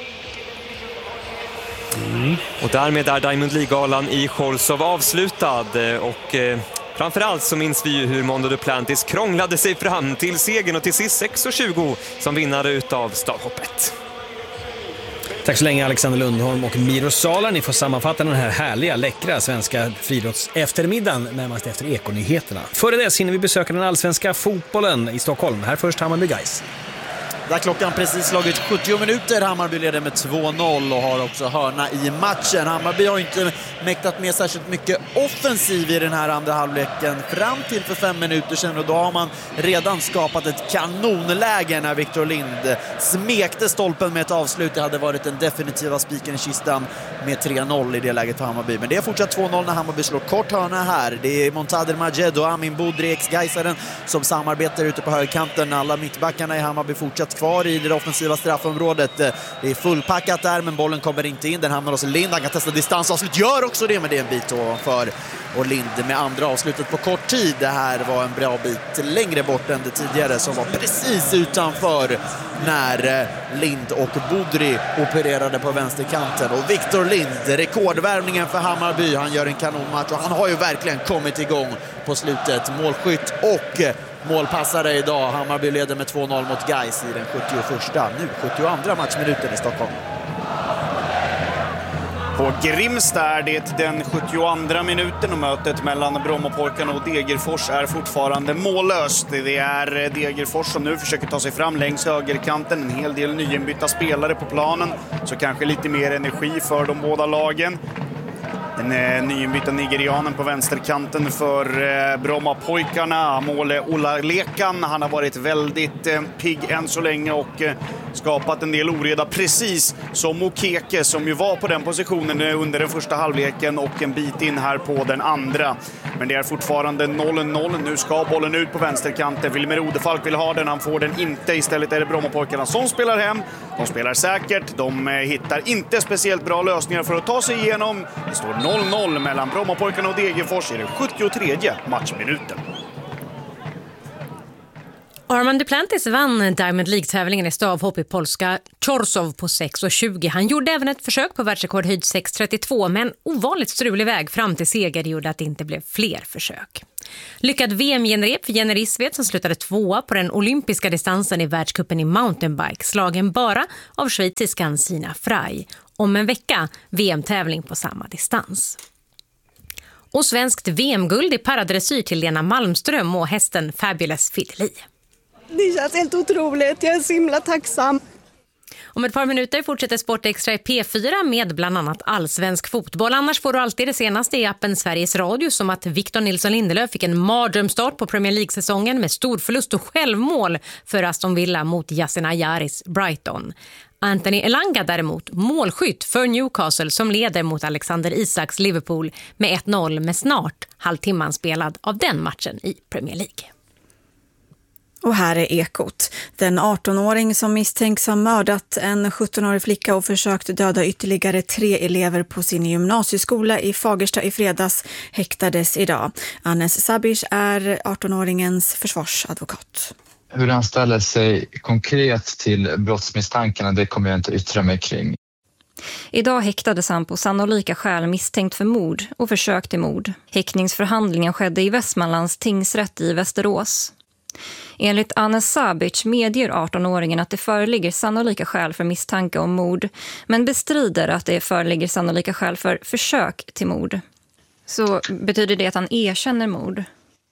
Speaker 3: Och därmed är Diamond League-galan i Chorzów avslutad, och framförallt så minns vi ju hur Mondo Duplantis krånglade sig fram till segern och till sist 6:20 som vinnare utav stavhoppet.
Speaker 1: Tack så länge Alexander Lundholm och Miro Salar. Ni får sammanfatta den här härliga, läckra svenska friidrotts eftermiddagen närmast efter Ekonyheterna. Före det hinner vi besöka den allsvenska fotbollen i Stockholm. Här först Hammarby Gais.
Speaker 8: Där klockan precis slagit 70 minuter. Hammarby leder med 2-0 och har också hörna i matchen. Hammarby har inte mäktat med särskilt mycket offensiv i den här andra halvleken fram till för 5 minuter sedan, och då har man redan skapat ett kanonläge när Victor Lind smekte stolpen med ett avslut. Det hade varit den definitiva spiken i kistan med 3-0 i det läget för Hammarby. Men det är fortsatt 2-0 när Hammarby slår kort hörna här. Det är Montader Majed och Amin Budri, ex-Gaisaren, som samarbetar ute på högerkanten. Alla mittbackarna i Hammarby fortsatt kvar i det offensiva straffområdet. Det är fullpackat där, men bollen kommer inte in. Den hamnar hos Lind. Han kan testa distansavslut. Gör också det, men det är en bit ovanför. Och Lind med andra avslutet på kort tid. Det här var en bra bit längre bort än det tidigare som var precis utanför när Lind och Budri opererade på vänsterkanten. Och Victor Lind, rekordvärvningen för Hammarby. Han gör en kanonmatch och han har ju verkligen kommit igång på slutet. Målskytt och målpassare idag. Hammarby leder med 2-0 mot Gais i den 71:a, nu 72:a matchminuten i Stockholm.
Speaker 9: På Grimsta är det den 72:a minuten och mötet mellan Brommapojkarna och Degerfors är fortfarande mållöst. Det är Degerfors som nu försöker ta sig fram längs högerkanten. En hel del nyinbytta spelare på planen, så kanske lite mer energi för de båda lagen. Den nyinbytta nigerianen på vänsterkanten för Brommapojkarna, Amole Olalekan. Han har varit väldigt pigg än så länge och skapat en del oreda, precis som Mokeke som ju var på den positionen under den första halvleken och en bit in här på den andra. Men det är fortfarande 0-0. Nu ska bollen ut på vänsterkanten. Wilmer Odefalk vill ha den, han får den inte. Istället är det Brommapojkarna som spelar hem. De spelar säkert, de hittar inte speciellt bra lösningar för att ta sig igenom. Det står 0-0 mellan Brommapojkarna och Degerfors i den 73:e matchminuten.
Speaker 7: Armand Duplantis vann Diamond League-tävlingen i stavhopp i polska Chorzów på 6,20. Han gjorde även ett försök på världsrekordhöjd 6,32, men ovanligt strulig väg fram till seger gjorde att det inte blev fler försök. Lyckad VM-genrep för Jenny Rissved som slutade 2 på den olympiska distansen i världscupen i mountainbike, slagen bara av schweiziskan Sina Frey. Om en vecka VM-tävling på samma distans. Och svenskt VM-guld i paradressyr till Lena Malmström och hästen Fabulous Fiddly.
Speaker 12: Det känns helt otroligt. Jag är så himla tacksam.
Speaker 7: Om ett par minuter fortsätter Sport Extra i P4 med bland annat allsvensk fotboll. Annars får du alltid det senaste i appen Sveriges Radio, som att Victor Nilsson Lindelöf fick en mardrömstart på Premier League-säsongen med stor förlust och självmål för Aston Villa mot Yasin Ayaris Brighton. Anthony Elanga däremot målskytt för Newcastle som leder mot Alexander Isaks Liverpool med 1-0 med snart halvtimman spelad av den matchen i Premier League.
Speaker 12: Och här är Ekot. Den 18-åring som misstänks ha mördat en 17-årig flicka och försökt döda ytterligare 3 elever på sin gymnasieskola i Fagersta i fredags häktades idag. Anes Sabic är 18-åringens försvarsadvokat.
Speaker 13: Hur han ställer sig konkret till brottsmisstankarna, det kommer jag inte yttra mig kring.
Speaker 14: Idag häktades han på sannolika skäl misstänkt för mord och försök till mord. Häktningsförhandlingen skedde i Västmanlands tingsrätt i Västerås. Enligt Anes Sabic medger 18-åringen att det föreligger sannolika skäl för misstanke om mord, men bestrider att det föreligger sannolika skäl för försök till mord. Så betyder det att han erkänner mord?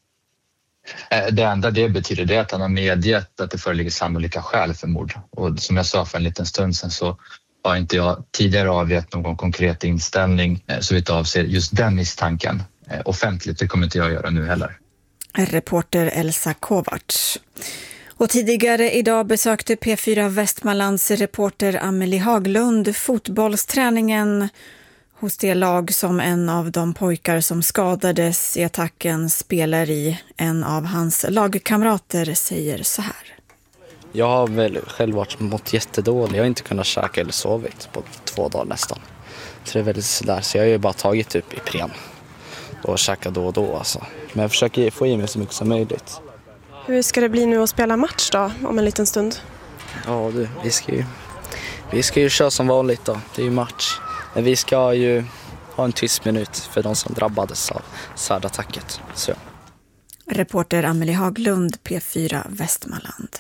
Speaker 13: Det enda det betyder det att han har medgett att det föreligger sannolika skäl för mord. Och som jag sa för en liten stund sedan så har inte jag tidigare avgett någon konkret inställning så vitt avser just den misstanken offentligt. Det kommer inte jag göra nu heller.
Speaker 12: Reporter Elsa Kovacs. Och tidigare idag besökte P4 Västmanlands reporter Amelie Haglund fotbollsträningen hos det lag som en av de pojkar som skadades i attacken spelar i. En av hans lagkamrater säger så här.
Speaker 15: Jag har väl själv mått jättedålig. Jag har inte kunnat käka eller sovit på 2 dagar nästan. Så det är väldigt sådär. Så jag har ju bara tagit upp Ipren och käkat då och då alltså. Men jag försöker få i mig så mycket som möjligt.
Speaker 16: Hur ska det bli nu att spela match då om en liten stund?
Speaker 15: Ja du, vi ska ju köra som vanligt då. Det är ju match. Men vi ska ju ha en tyst minut för de som drabbades av svärdattacket. Så.
Speaker 12: Reporter Amelie Haglund, P4 Västmanland.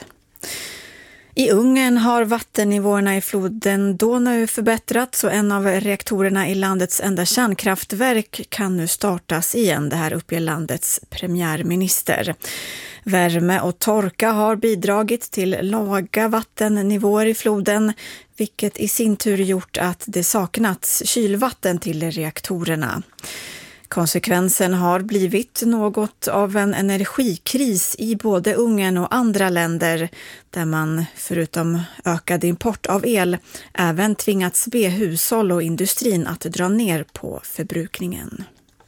Speaker 12: I Ungern har vattennivåerna i floden Donau förbättrats och en av reaktorerna i landets enda kärnkraftverk kan nu startas igen. Det här uppger landets premiärminister. Värme och torka har bidragit till låga vattennivåer i floden, vilket i sin tur gjort att det saknats kylvatten till reaktorerna. Konsekvensen har blivit något av en energikris i både Ungern och andra länder där man förutom ökad import av el även tvingats be hushåll och industrin att dra ner på förbrukningen.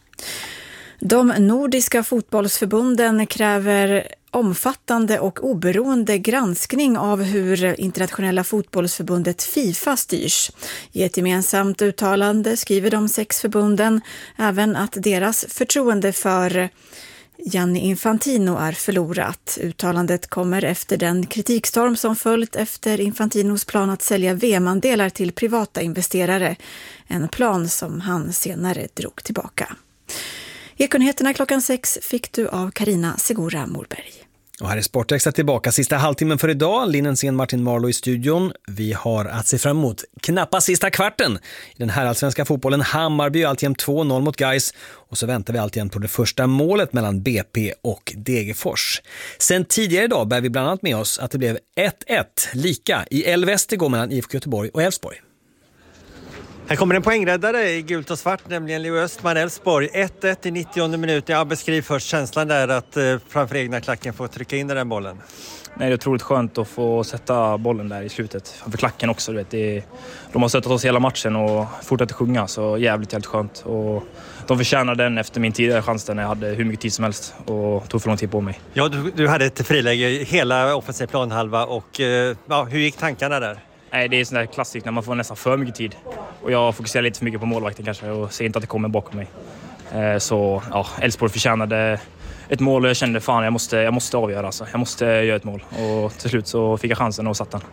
Speaker 12: De nordiska fotbollsförbunden kräver omfattande och oberoende granskning av hur internationella fotbollsförbundet FIFA styrs. I ett gemensamt uttalande skriver de 6 förbunden även att deras förtroende för Gianni Infantino är förlorat. Uttalandet kommer efter den kritikstorm som följt efter Infantinos plan att sälja VM-andelar till privata investerare. En plan som han senare drog tillbaka. Ekonheterna klockan 6 fick du av Carina Segura Morberg.
Speaker 1: Och här är Sportextra tillbaka sista halvtimmen för idag. Linnensén Martin Marlow i studion. Vi har att se fram emot knappa sista kvarten i den här allsvenska fotbollen. Hammarby alltjämt 2-0 mot Gais. Och så väntar vi alltjämt på det första målet mellan BP och Degerfors. Sen tidigare idag bär vi bland annat med oss att det blev 1-1 lika i Elvest igår mellan IFK Göteborg och Elfsborg. Här kommer en poängräddare i gult och svart, nämligen Leo Östman, Elfsborg. 1-1 i 90:e minuten. Ja, beskriv först känslan där att framför egna klacken få trycka in den bollen.
Speaker 17: Nej, det är otroligt skönt att få sätta bollen där i slutet. Framför klacken också. Du vet. De har stöttat oss hela matchen och fortsätter sjunga, så jävligt skönt. Och de förtjänar den efter min tidigare chans när jag hade hur mycket tid som helst och tog för lång tid på mig.
Speaker 1: Ja, du hade ett friläge hela offensiv planhalva och ja, hur gick tankarna där?
Speaker 17: Nej, det är sån där klassiskt när man får nästan för mycket tid. Och jag fokuserar lite för mycket på målvakten kanske och ser inte att det kommer bakom mig. Så ja, Elfsborg förtjänade ett mål och jag kände fan jag måste avgöra. Alltså. Jag måste göra ett mål och till slut så fick jag chansen och satt den.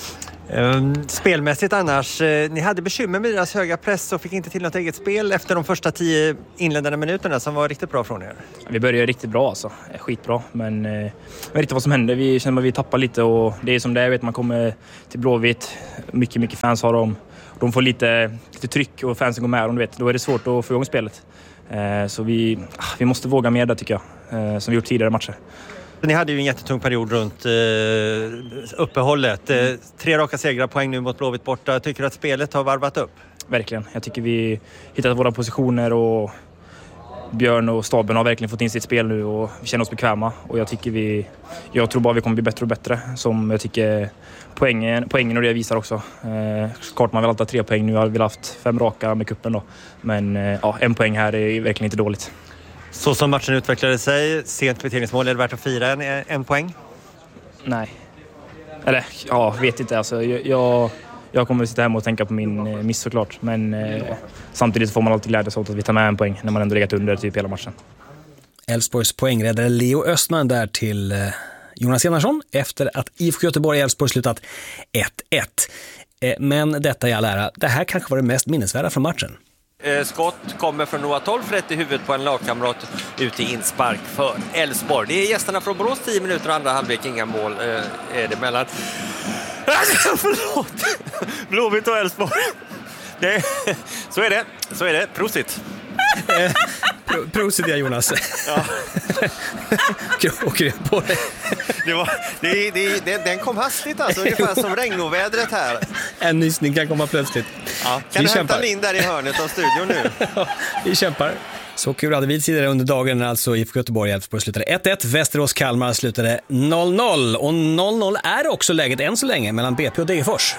Speaker 1: Spelmässigt annars, ni hade bekymmer med deras höga press och fick inte till något eget spel efter de första 10 inledande minuterna som var riktigt bra från er.
Speaker 17: Vi började riktigt bra alltså, skitbra, men jag vet inte vad som hände. Vi känner att vi tappar lite och det är som det är, vet man kommer till Blåvitt, mycket fans har de får lite tryck och fansen går med dem, du vet, då är det svårt att få igång spelet. Så vi måste våga mer där tycker jag, som vi gjort tidigare matcher.
Speaker 1: Ni hade ju en jättetung period runt uppehållet. 3 raka segrar, poäng nu mot Blåvitt borta. Tycker du att spelet har varvat upp?
Speaker 17: Verkligen. Jag tycker vi hittat våra positioner och Björn och staben har verkligen fått in sitt spel nu och vi känner oss bekväma. Och jag tror bara vi kommer bli bättre och bättre. Som jag tycker poängen och det visar också. Klart man vill alltid ha 3 poäng. Nu har vi haft 5 raka med kuppen då. Men 1 poäng här är verkligen inte dåligt.
Speaker 1: Så som matchen utvecklade sig, sent kvitteringsmål, är det värt att fira en poäng?
Speaker 17: Nej. Eller, vet inte. Alltså, jag kommer att sitta hemma och tänka på min miss såklart. Men samtidigt får man alltid glädjas åt att vi tar med en poäng när man ändå legat under typ hela matchen.
Speaker 1: Elfsborgs poängräddare Leo Östman där till Jonas Enarsson efter att IFK Göteborg och Elfsborg slutat 1-1. Men detta i all ära, det här kanske var det mest minnesvärda från matchen.
Speaker 18: Skott kommer från Noah Tolf rätt i huvudet på en lagkamrat ut i inspark för Elfsborg. Det är gästerna från Borås, 10 minuter och andra halvlek, inga mål är det mellan. Förlåt! Blåvitt och Elfsborg. Så är det. Prosit.
Speaker 1: Prosit ja, Jonas.
Speaker 18: Ja.
Speaker 1: Åker jag på det?
Speaker 18: Den kom hastigt alltså, ungefär som regnovädret här.
Speaker 1: En nysning kan komma plötsligt.
Speaker 18: Ja, kan du hämta in där i hörnet av studion nu?
Speaker 1: Vi kämpar. Så kul hade vi tidigare under dagen när alltså IFK Göteborg och Elfsborg slutade 1-1. Västerås-Kalmar slutade 0-0. Och 0-0 är också läget än så länge mellan BP och Degerfors.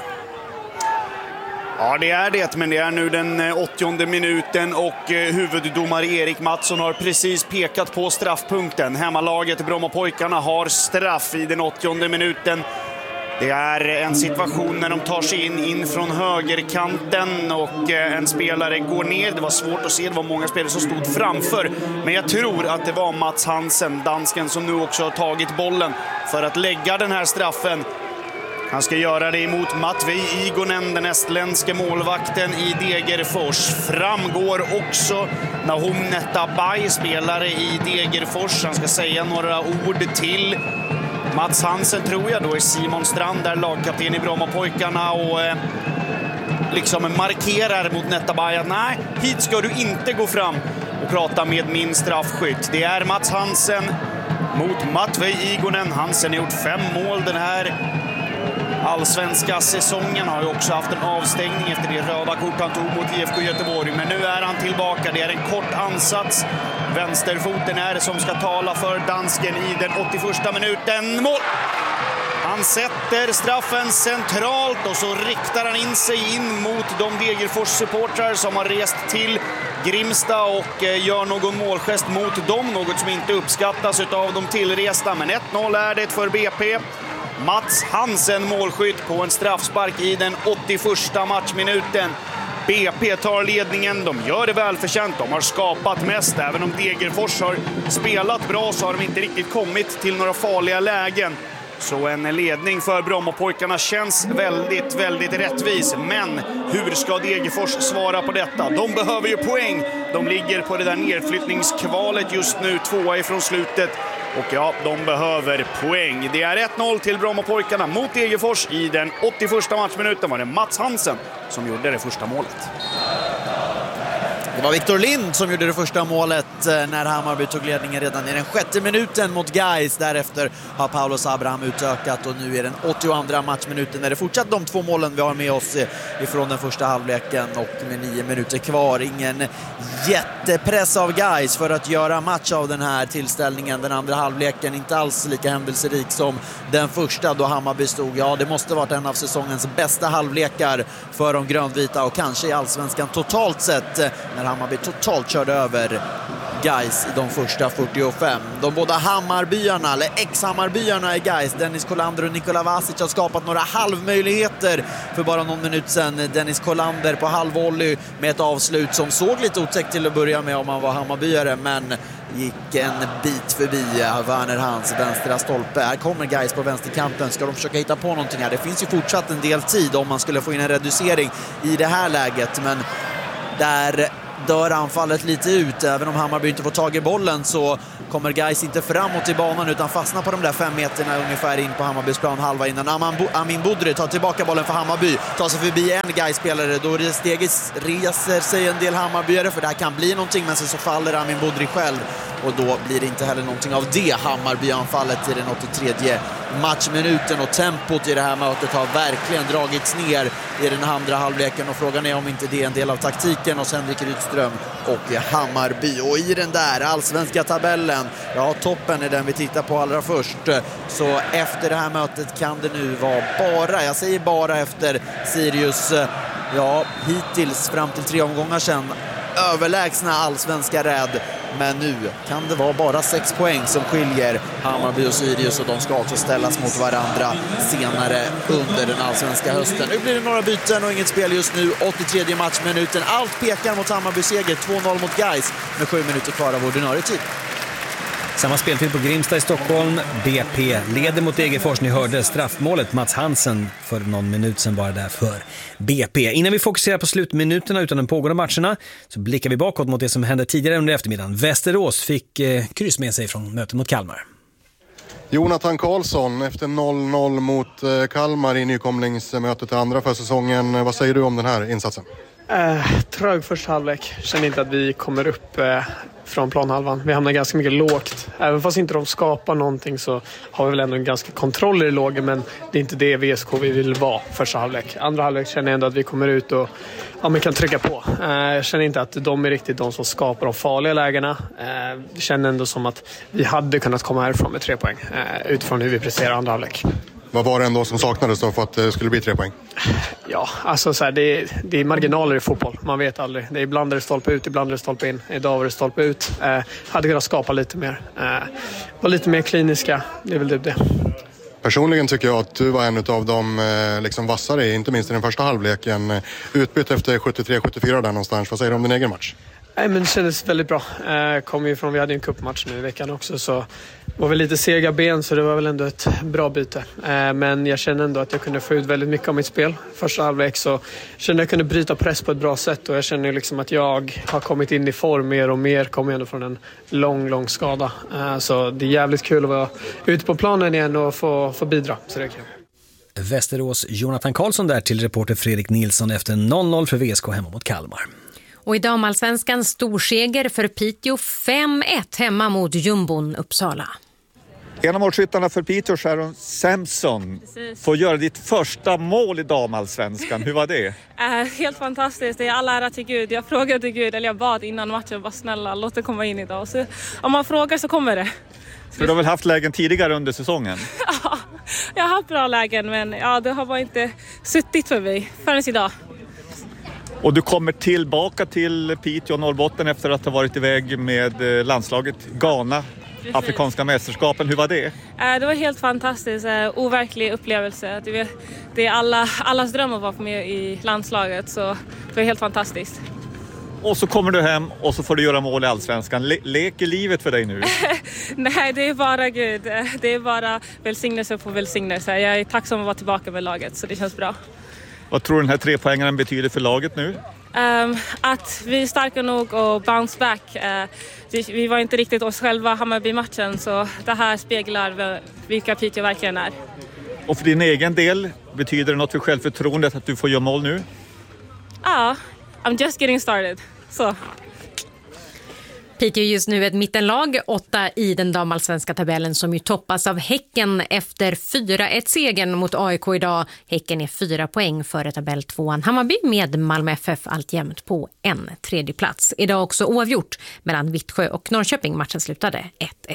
Speaker 9: Ja, det är det, men det är nu den 80:e minuten och huvuddomare Erik Mattsson har precis pekat på straffpunkten. Hemmalaget Brommapojkarna har straff i den 80:e minuten. Det är en situation när de tar sig in från högerkanten och en spelare går ner. Det var svårt att se, det var många spelare som stod framför. Men jag tror att det var Mats Hansen, dansken, som nu också har tagit bollen för att lägga den här straffen. Han ska göra det emot Matvej Igonen, den estländske målvakten i Degerfors. Framgår också Nahum Netabay, spelare i Degerfors. Han ska säga några ord till Mats Hansen, tror jag. Då är Simon Strand där, lagkapten i Brommapojkarna, och liksom markerar mot Netabay att nej, hit ska du inte gå fram och prata med min straffskytt. Det är Mats Hansen mot Matvej Igonen. Hansen har gjort 5 mål den här allsvenska säsongen, har ju också haft en avstängning efter det röda kort han tog mot IFK Göteborg. Men nu är han tillbaka. Det är en kort ansats. Vänsterfoten är det som ska tala för dansken i den 81:a minuten. Mål! Han sätter straffen centralt och så riktar han in sig in mot de Degerfors-supportrar som har rest till Grimsta och gör någon målgest mot dem. Något som inte uppskattas av de tillresta. Men 1-0 är det för BP. Mats Hansen målskytt på en straffspark i den 81:a matchminuten. BP tar ledningen, de gör det välförtjänt, de har skapat mest. Även om Degerfors har spelat bra så har de inte riktigt kommit till några farliga lägen. Så en ledning för Brommapojkarna känns väldigt, väldigt rättvis. Men hur ska Degerfors svara på detta? De behöver ju poäng. De ligger på det där nedflyttningskvalet just nu, 2 ifrån slutet. Och ja, de behöver poäng. Det är 1-0 till Brommapojkarna mot Degerfors. I den 81:a matchminuten var det Mats Hansen som gjorde det första målet.
Speaker 8: Det var Victor Lind som gjorde det första målet när Hammarby tog ledningen redan i den 6:e minuten mot Gais. Därefter har Paulos Abraham utökat och nu är den 82:a matchminuten när det fortsatt de 2 målen vi har med oss ifrån den första halvleken, och med 9 minuter kvar. Ingen jättepress av Gais för att göra match av den här tillställningen. Den andra halvleken inte alls lika händelserik som den första då Hammarby stod. Ja, det måste varit en av säsongens bästa halvlekar för de grönvita och kanske i allsvenskan totalt sett, när Hammarby totalt körde över Gais i de första 45. De båda Hammarbyarna, eller ex-Hammarbyarna i Gais, Dennis Kolander och Nikola Vasic, har skapat några halvmöjligheter för bara någon minut sedan. Dennis Kolander på halvvolley med ett avslut som såg lite otäckt till att börja med om man var Hammarbyare, men gick en bit förbi Werner Hans vänstra stolpe. Här kommer Gais på vänsterkanten. Ska de försöka hitta på någonting här? Det finns ju fortsatt en del tid om man skulle få in en reducering i det här läget, men där dör anfallet lite ut. Även om Hammarby inte får tag i bollen så kommer Gais inte framåt i banan utan fastnar på de där 5 meterna ungefär in på Hammarbys plan halva innan Amin Budri tar tillbaka bollen för Hammarby, tar sig förbi en Gais-spelare. Då reser sig en del Hammarbyare, för det här kan bli någonting, men så faller Amin Budri själv och då blir det inte heller någonting av det Hammarby-anfallet i den 83:e matchminuten. Och tempot i det här mötet har verkligen dragits ner i den andra halvleken, och frågan är om inte det är en del av taktiken hos Henrik Rydström och Hammarby. Och i den där allsvenska tabellen, ja, toppen är den vi tittar på allra först. Så efter det här mötet kan det nu vara bara, jag säger bara efter Sirius, ja, hittills fram till 3 omgångar sedan överlägsna allsvenska rädd. Men nu kan det vara bara 6 poäng som skiljer Hammarby och Sirius, och de ska också ställas mot varandra senare under den allsvenska hösten. Nu blir det några byten och inget spel just nu. 83:e matchminuten. Allt pekar mot Hammarby seger. 2-0 mot Gais med 7 minuter kvar av ordinarie tid.
Speaker 1: Samma speltid på Grimsta i Stockholm. BP leder mot Degerfors. Ni hörde straffmålet Mats Hansen för någon minut sedan bara där för BP. Innan vi fokuserar på slutminuterna utan de pågående matcherna så blickar vi bakåt mot det som hände tidigare under eftermiddagen. Västerås fick kryss med sig från mötet mot Kalmar.
Speaker 19: Jonathan Karlsson efter 0-0 mot Kalmar i nykomlingsmötet andra för säsongen. Vad säger du om den här insatsen?
Speaker 20: Trög första halvlek. Känner inte att vi kommer upp från planhalvan. Vi hamnar ganska mycket lågt. Även fast inte de skapar någonting så har vi väl ändå en ganska kontroll i det låga, men det är inte det VSK vi vill vara första halvlek. Andra halvlek känner jag ändå att vi kommer ut och man kan trycka på. Jag känner inte att de är riktigt de som skapar de farliga lägena. Det känner ändå som att vi hade kunnat komma härifrån med 3 poäng utifrån hur vi presterar andra halvlek.
Speaker 19: Vad var det ändå som saknades då för att det skulle bli 3 poäng?
Speaker 20: Ja, alltså så här, det är marginaler i fotboll. Man vet aldrig. Det är ibland är det stolpe ut, ibland är det stolpe in. Idag var det stolpe ut. Hade kunnat skapa lite mer. Var lite mer kliniska. Det är väl det.
Speaker 19: Personligen tycker jag att du var en av de liksom vassare, inte minst i den första halvleken. Utbytt efter 73-74 där någonstans. Vad säger du om din egen match?
Speaker 20: Nej, men det kändes väldigt bra. Kom ju från, vi hade en cupmatch nu i veckan också, så var väl lite sega ben, så det var väl ändå ett bra byte. Men jag kände ändå att jag kunde få ut väldigt mycket av mitt spel. Första halvlek så kände jag kunde bryta press på ett bra sätt, och jag känner liksom att jag har kommit in i form mer och mer. Kommer ändå från en lång skada. Så det är jävligt kul att vara ute på planen igen och få bidra. Så det är kul.
Speaker 1: Västerås Jonathan Karlsson där till reporter Fredrik Nilsson efter 0-0 för VSK hemma mot Kalmar.
Speaker 7: Och i damallsvenskan storseger för Piteå 5-1 hemma mot Jumbon Uppsala.
Speaker 21: En av målskyttarna för Piteå, Sharon Samson, får göra ditt första mål i damallsvenskan. Hur var det?
Speaker 22: Helt fantastiskt. Det är all ära till Gud. Jag frågade Gud, eller jag bad innan matchen, bara snälla, låt det komma in idag. Så om man frågar så kommer det.
Speaker 21: För du har väl haft lägen tidigare under säsongen?
Speaker 22: Ja, jag har haft bra lägen, men ja, det har bara inte suttit för mig förrän idag.
Speaker 21: Och du kommer tillbaka till Piteå och Norrbotten efter att ha varit iväg med landslaget Ghana, precis. Afrikanska mästerskapen. Hur var det?
Speaker 22: Det var helt fantastiskt, overklig upplevelse. Det är allas dröm att vara med i landslaget, så det var helt fantastiskt.
Speaker 21: Och så kommer du hem och så får du göra mål i allsvenskan. Leker livet för dig nu?
Speaker 22: Nej, det är bara Gud. Det är bara välsignelse på välsignelse. Jag är tacksam att vara tillbaka med laget, så det känns bra.
Speaker 21: Vad tror du den här 3-poängaren betyder för laget nu?
Speaker 22: Att vi är starka nog och bounce back. Vi var inte riktigt oss själva Hammarby-matchen, så det här speglar vilka Piteå verkligen är.
Speaker 21: Och för din egen del, betyder det något för självförtroendet att du får göra mål nu?
Speaker 22: Ja, I'm just getting started. Så.
Speaker 7: Piteå är just nu ett mittenlag, 8 i den damallsvenska tabellen som ju toppas av Häcken efter 4-1-segern mot AIK idag. Häcken är 4 poäng före tabell 2:an Hammarby med Malmö FF alltjämt på en tredje plats. Idag också oavgjort mellan Vittsjö och Norrköping. Matchen slutade 1-1.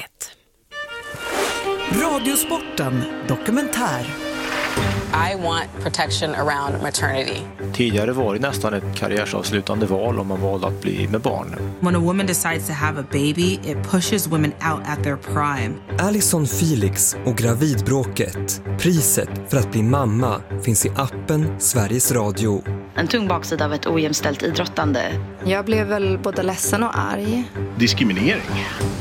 Speaker 2: Radiosporten dokumentär.
Speaker 6: I want protection around maternity.
Speaker 23: Tidigare var det nästan ett karriärsavslutande val om man valde att bli med barn.
Speaker 2: When a woman decides to have a baby, it pushes women out at their prime.
Speaker 24: Alison Felix och gravidbråket. Priset för att bli mamma finns i appen Sveriges Radio.
Speaker 25: En tung baksida av ett ojämställt idrottande.
Speaker 26: Jag blev väl både ledsen och arg.
Speaker 9: Diskriminering.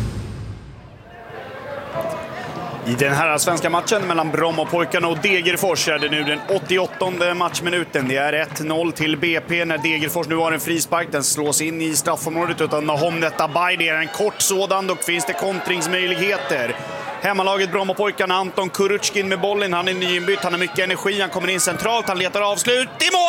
Speaker 9: I den här svenska matchen mellan Brommapojkarna och Degerfors är det nu den 88:e matchminuten. Det är 1-0 till BP när Degerfors nu har en frispark. Den slås in i straffområdet utan Nahom Netabay. Det är en kort sådan, dock finns det kontringsmöjligheter. Hemmalaget Brommapojkarna, Anton Kuruchkin med bollen. Han är nyinbytt, han har mycket energi, han kommer in centralt, han letar avslut i mål!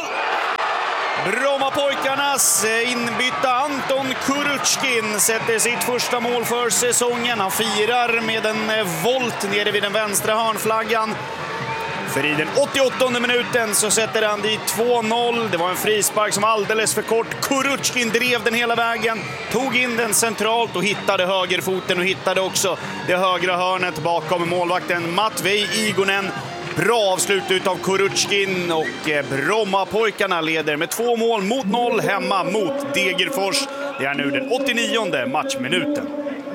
Speaker 9: Brommapojkarnas inbytta Anton Kuruchkin sätter sitt första mål för säsongen. Han firar med en volt nere vid den vänstra hörnflaggan. För i den 88:e minuten så sätter han dit 2-0. Det var en frispark som alldeles för kort. Kuruchkin drev den hela vägen, tog in den centralt och hittade högerfoten och hittade också det högra hörnet bakom målvakten Matvej Igonen. Bra avslut av Kuruchkin och Brommapojkarna leder med 2-0 hemma mot Degerfors. Det är nu den 89:e matchminuten.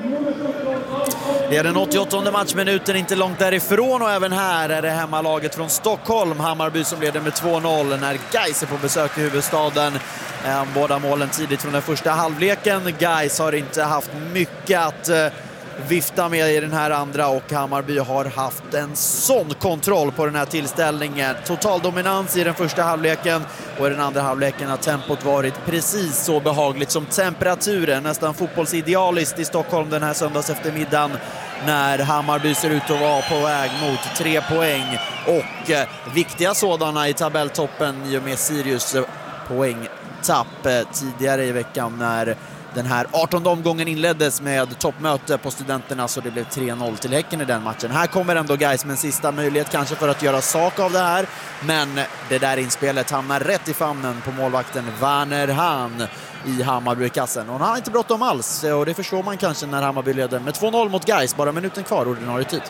Speaker 8: Det är den 88:e matchminuten, inte långt därifrån, och även här är det hemmalaget från Stockholm, Hammarby, som leder med 2-0 när Gais är på besök i huvudstaden. Båda målen tidigt från den första halvleken. Gais har inte haft mycket att vifta med i den här andra, och Hammarby har haft en sån kontroll på den här tillställningen. Total dominans i den första halvleken, och i den andra halvleken har tempot varit precis så behagligt som temperaturen, nästan fotbollsidealiskt i Stockholm den här söndags eftermiddagen, när Hammarby ser ut att vara på väg mot 3 poäng och viktiga sådana i tabelltoppen i och med Sirius poängtapp tidigare i veckan när den här 18:e omgången inleddes med toppmöte på Studenterna, så det blev 3-0 till Häcken i den matchen. Här kommer ändå Gais med en sista möjlighet kanske för att göra sak av det här, men det där inspelet hamnar rätt i famnen på målvakten Werner Hahn i Hammarby-kassen. Och han har inte bråttom alls, och det förstår man kanske när Hammarby leder med 2-0 mot Gais, bara minuten kvar ordinarie tid.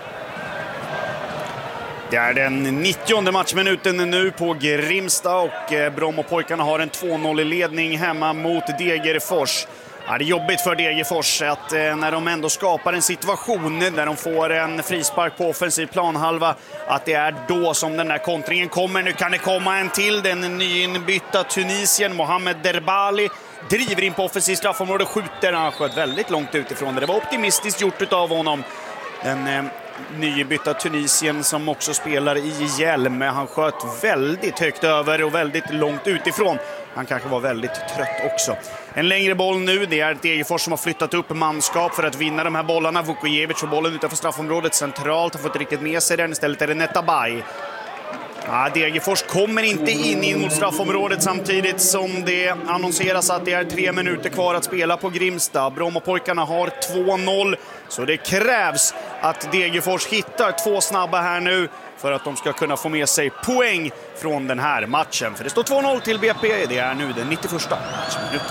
Speaker 9: Det är den 90:e matchminuten nu på Grimsta, och Brommapojkarna har en 2-0-ledning hemma mot Degerfors. Ja, det är jobbigt för Degerfors att när de ändå skapar en situation där de får en frispark på offensiv planhalva, att det är då som den här kontringen kommer. Nu kan det komma en till. Den nyinbytta Tunisien Mohamed Derbali driver in på offensiv straffområde, skjuter. Han sköt väldigt långt utifrån. Det var optimistiskt gjort av honom. Den nybytta Tunisien som också spelar i hjälm. Han sköt väldigt högt över och väldigt långt utifrån. Han kanske var väldigt trött också. En längre boll nu. Det är Degerfors som har flyttat upp manskap för att vinna de här bollarna. Vukojevic får bollen utanför straffområdet centralt. Har fått riktigt med sig den. Istället är det Netabay. Ja, Degerfors kommer inte in mot straffområdet samtidigt som det annonseras att det är 3 minuter kvar att spela på Grimsta. Brommapojkarna har 2-0, så det krävs att Degerfors hittar 2 snabba här nu för att de ska kunna få med sig poäng från den här matchen. För det står 2-0 till BP, det är nu den 91:a matchminuten.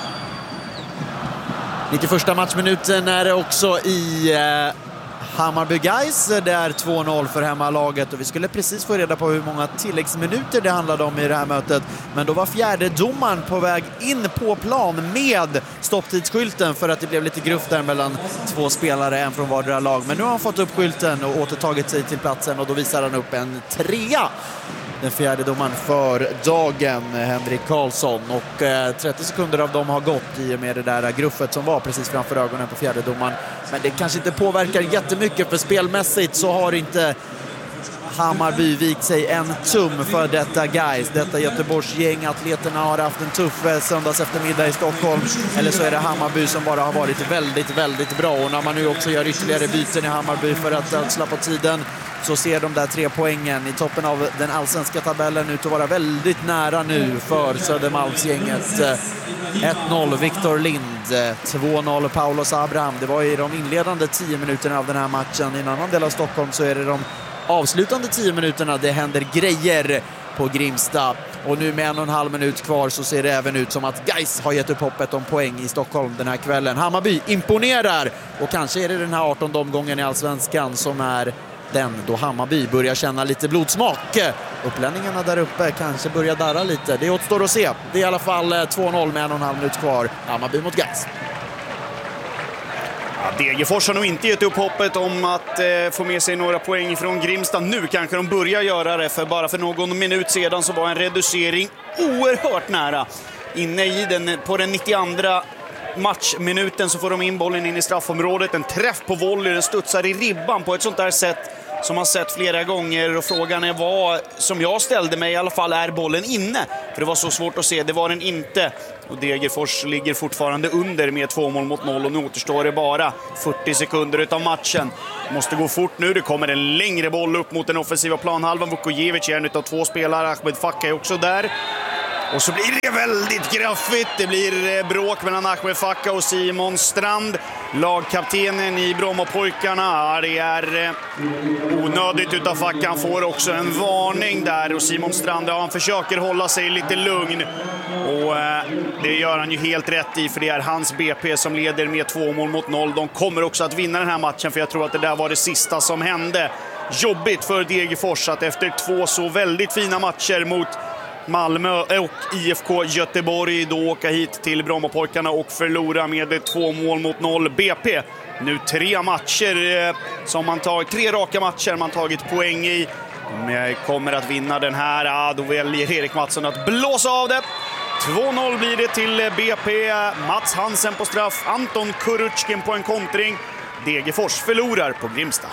Speaker 8: 91:a matchminuten är det också i Hammarby Gais. Det är 2-0 för hemmalaget, och vi skulle precis få reda på hur många tilläggsminuter det handlade om i det här mötet, men då var fjärde domaren på väg in på plan med stopptidsskylten för att det blev lite gruff där mellan 2 spelare, en från vardera lag, men nu har han fått upp skylten och återtagit sig till platsen, och då visar han upp en 3. Den fjärde domaren för dagen, Henrik Karlsson, och 30 sekunder av dem har gått i och med det där gruffet som var precis framför ögonen på fjärde domaren. Men det kanske inte påverkar jättemycket, för spelmässigt så har inte Hammarby vikt sig en tum för detta Gais. Detta Göteborgs gäng, atleterna har haft en tuff söndags eftermiddag i Stockholm, eller så är det Hammarby som bara har varit väldigt, väldigt bra. Och när man nu också gör ytterligare byten i Hammarby för att slappa tiden så ser de där 3 poängen i toppen av den allsvenska tabellen ut att vara väldigt nära nu för Södermalmsgänget. 1-0 Victor Lind, 2-0 Paulos Abraham. Det var i de inledande 10 minuterna av den här matchen. I en annan del av Stockholm så är det de avslutande 10 minuterna det händer grejer på Grimsta. Och nu med 1,5 minut kvar så ser det även ut som att Gais har gett upp hoppet om poäng i Stockholm den här kvällen. Hammarby imponerar och kanske är det den här 18:e omgången i Allsvenskan som är den då Hammarby börjar känna lite blodsmak. Upplänningarna där uppe kanske börjar darra lite. Det återstår att se. Det är i alla fall 2-0 med 1,5 minut kvar. Hammarby mot Gais.
Speaker 9: Degerfors har nog inte gett upp hoppet om att få med sig några poäng från Grimsta. Nu kanske de börjar göra det, för bara för någon minut sedan så var en reducering oerhört nära. Inne i den, på den 92:a matchminuten så får de in bollen in i straffområdet. En träff på volley, den studsar i ribban på ett sånt där sätt som man sett flera gånger. Och frågan är vad, som jag ställde mig i alla fall, är bollen inne? För det var så svårt att se, det var den inte. Och Degerfors ligger fortfarande under med 2-0 och nu återstår det bara 40 sekunder utav matchen. Måste gå fort nu, det kommer en längre boll upp mot den offensiva planhalvan. Vukojevic är en utav 2 spelare, Ahmed Fakka är också där. Och så blir det väldigt graffigt. Det blir bråk mellan Ahmed Fakka och Simon Strand. Lagkaptenen i Brommapojkarna. Det är onödigt utav Facka. Han får också en varning där. Och Simon Strand, han försöker hålla sig lite lugn. Och det gör han ju helt rätt i, för det är hans BP som leder med 2-0. De kommer också att vinna den här matchen, för jag tror att det där var det sista som hände. Jobbigt för Degerfors att efter 2 så väldigt fina matcher mot Malmö och IFK Göteborg då åka hit till Brommapojkarna och förlora med 2-0 BP. Nu 3 matcher som man tagit, 3 raka matcher man tagit poäng i. De kommer att vinna den här. Då väljer Erik Mattsson att blåsa av det. 2-0 blir det till BP. Mats Hansen på straff, Anton Kuruchkin på en kontring. Degerfors förlorar på Grimsta.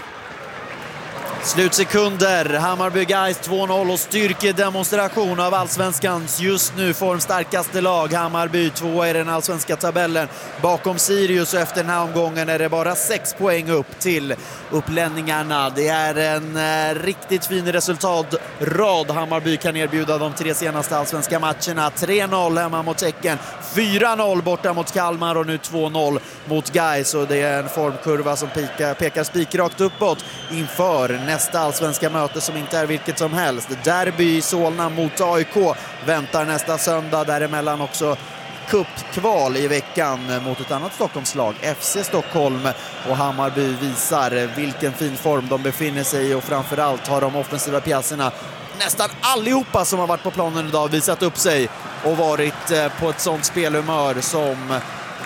Speaker 8: Slutsekunder, Hammarby Gais 2-0 och styrkedemonstration av allsvenskans just nu formstarkaste lag. Hammarby 2 i den allsvenska tabellen bakom Sirius, och efter den här omgången är det bara 6 poäng upp till upplänningarna. Det är en riktigt fin resultatrad Hammarby kan erbjuda de 3 senaste allsvenska matcherna. 3-0 hemma mot Häcken, 4-0 borta mot Kalmar och nu 2-0 mot Gais. Och det är en formkurva som pekar spikrakt uppåt inför nästa allsvenska möte som inte är vilket som helst. Derby i Solna mot AIK väntar nästa söndag. Däremellan också cupkval i veckan mot ett annat Stockholmslag, FC Stockholm. Och Hammarby visar vilken fin form de befinner sig i, och framförallt har de offensiva pjäserna, nästan allihopa som har varit på planen idag, visat upp sig och varit på ett sånt spelhumör som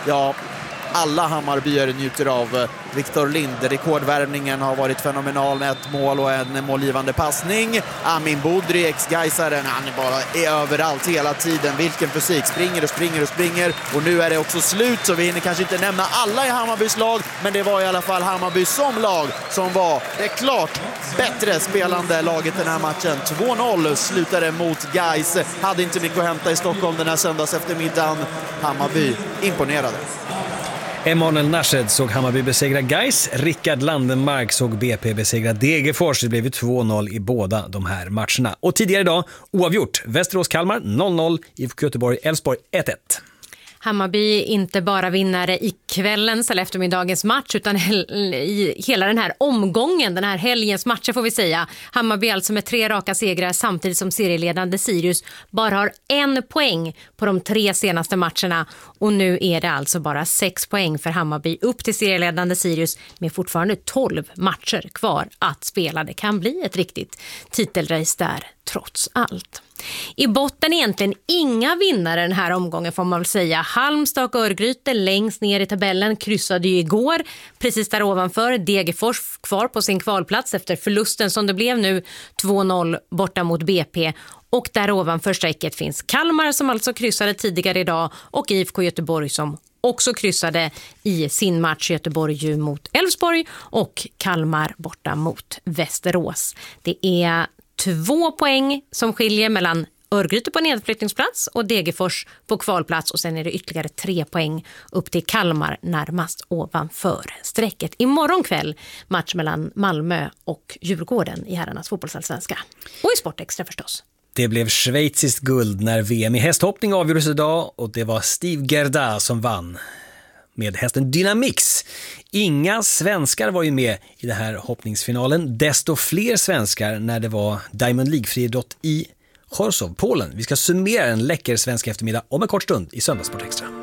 Speaker 8: alla Hammarbyare njuter av. Victor Lind, rekordvärvningen har varit fenomenal med 1 mål och en målgivande passning. Amin Bodri, ex-Gaisaren, han är överallt hela tiden. Vilken fysik, springer. Och nu är det också slut, så vi hinner kanske inte nämna alla i Hammarbys lag, men det var i alla fall Hammarby som lag som var det klart bättre spelande laget den här matchen. 2-0 slutade mot Gais. Hade inte mycket att hämta i Stockholm den här söndags eftermiddagen. Hammarby imponerade.
Speaker 1: Emanuel Nashed såg Hammarby besegra Gais. Rickard Landenmark såg BP besegra Degerfors. Det blev 2-0 i båda de här matcherna. Och tidigare idag oavgjort. Västerås-Kalmar 0-0, IFK Göteborg-Elfsborg 1-1.
Speaker 7: Hammarby inte bara vinnare i kvällens eller eftermiddagens match, utan i hela den här omgången, den här helgens matcher får vi säga. Hammarby alltså med 3 raka segrar, samtidigt som serieledande Sirius bara har 1 poäng på de 3 senaste matcherna. Och nu är det alltså bara 6 poäng för Hammarby upp till serieledande Sirius, med fortfarande 12 matcher kvar att spela. Det kan bli ett riktigt titelrace där trots allt. I botten egentligen inga vinnare den här omgången får man väl säga. Halmstad och Örgryte längst ner i tabellen kryssade ju igår. Precis där ovanför, Degerfors kvar på sin kvalplats efter förlusten som det blev nu, 2-0 borta mot BP. Och där ovanför strecket finns Kalmar som alltså kryssade tidigare idag, och IFK Göteborg som också kryssade i sin match, Göteborg mot Elfsborg och Kalmar borta mot Västerås. Det är 2 poäng som skiljer mellan Örgryte på nedflyttningsplats och Degerfors på kvalplats. Och sen är det ytterligare 3 poäng upp till Kalmar närmast ovanför strecket. Imorgon kväll match mellan Malmö och Djurgården i herrarnas fotbollsallsvenska. Och i Sportextra förstås.
Speaker 1: Det blev schweiziskt guld när VM i hästhoppning avgjordes idag och det var Steve Gerda som vann med hästen Dynamix. Inga svenskar var ju med i den här hoppningsfinalen. Desto fler svenskar när det var Diamond League-friidrott i Chorzów, Polen. Vi ska summera en läcker svensk eftermiddag om en kort stund i Söndagssport Extra.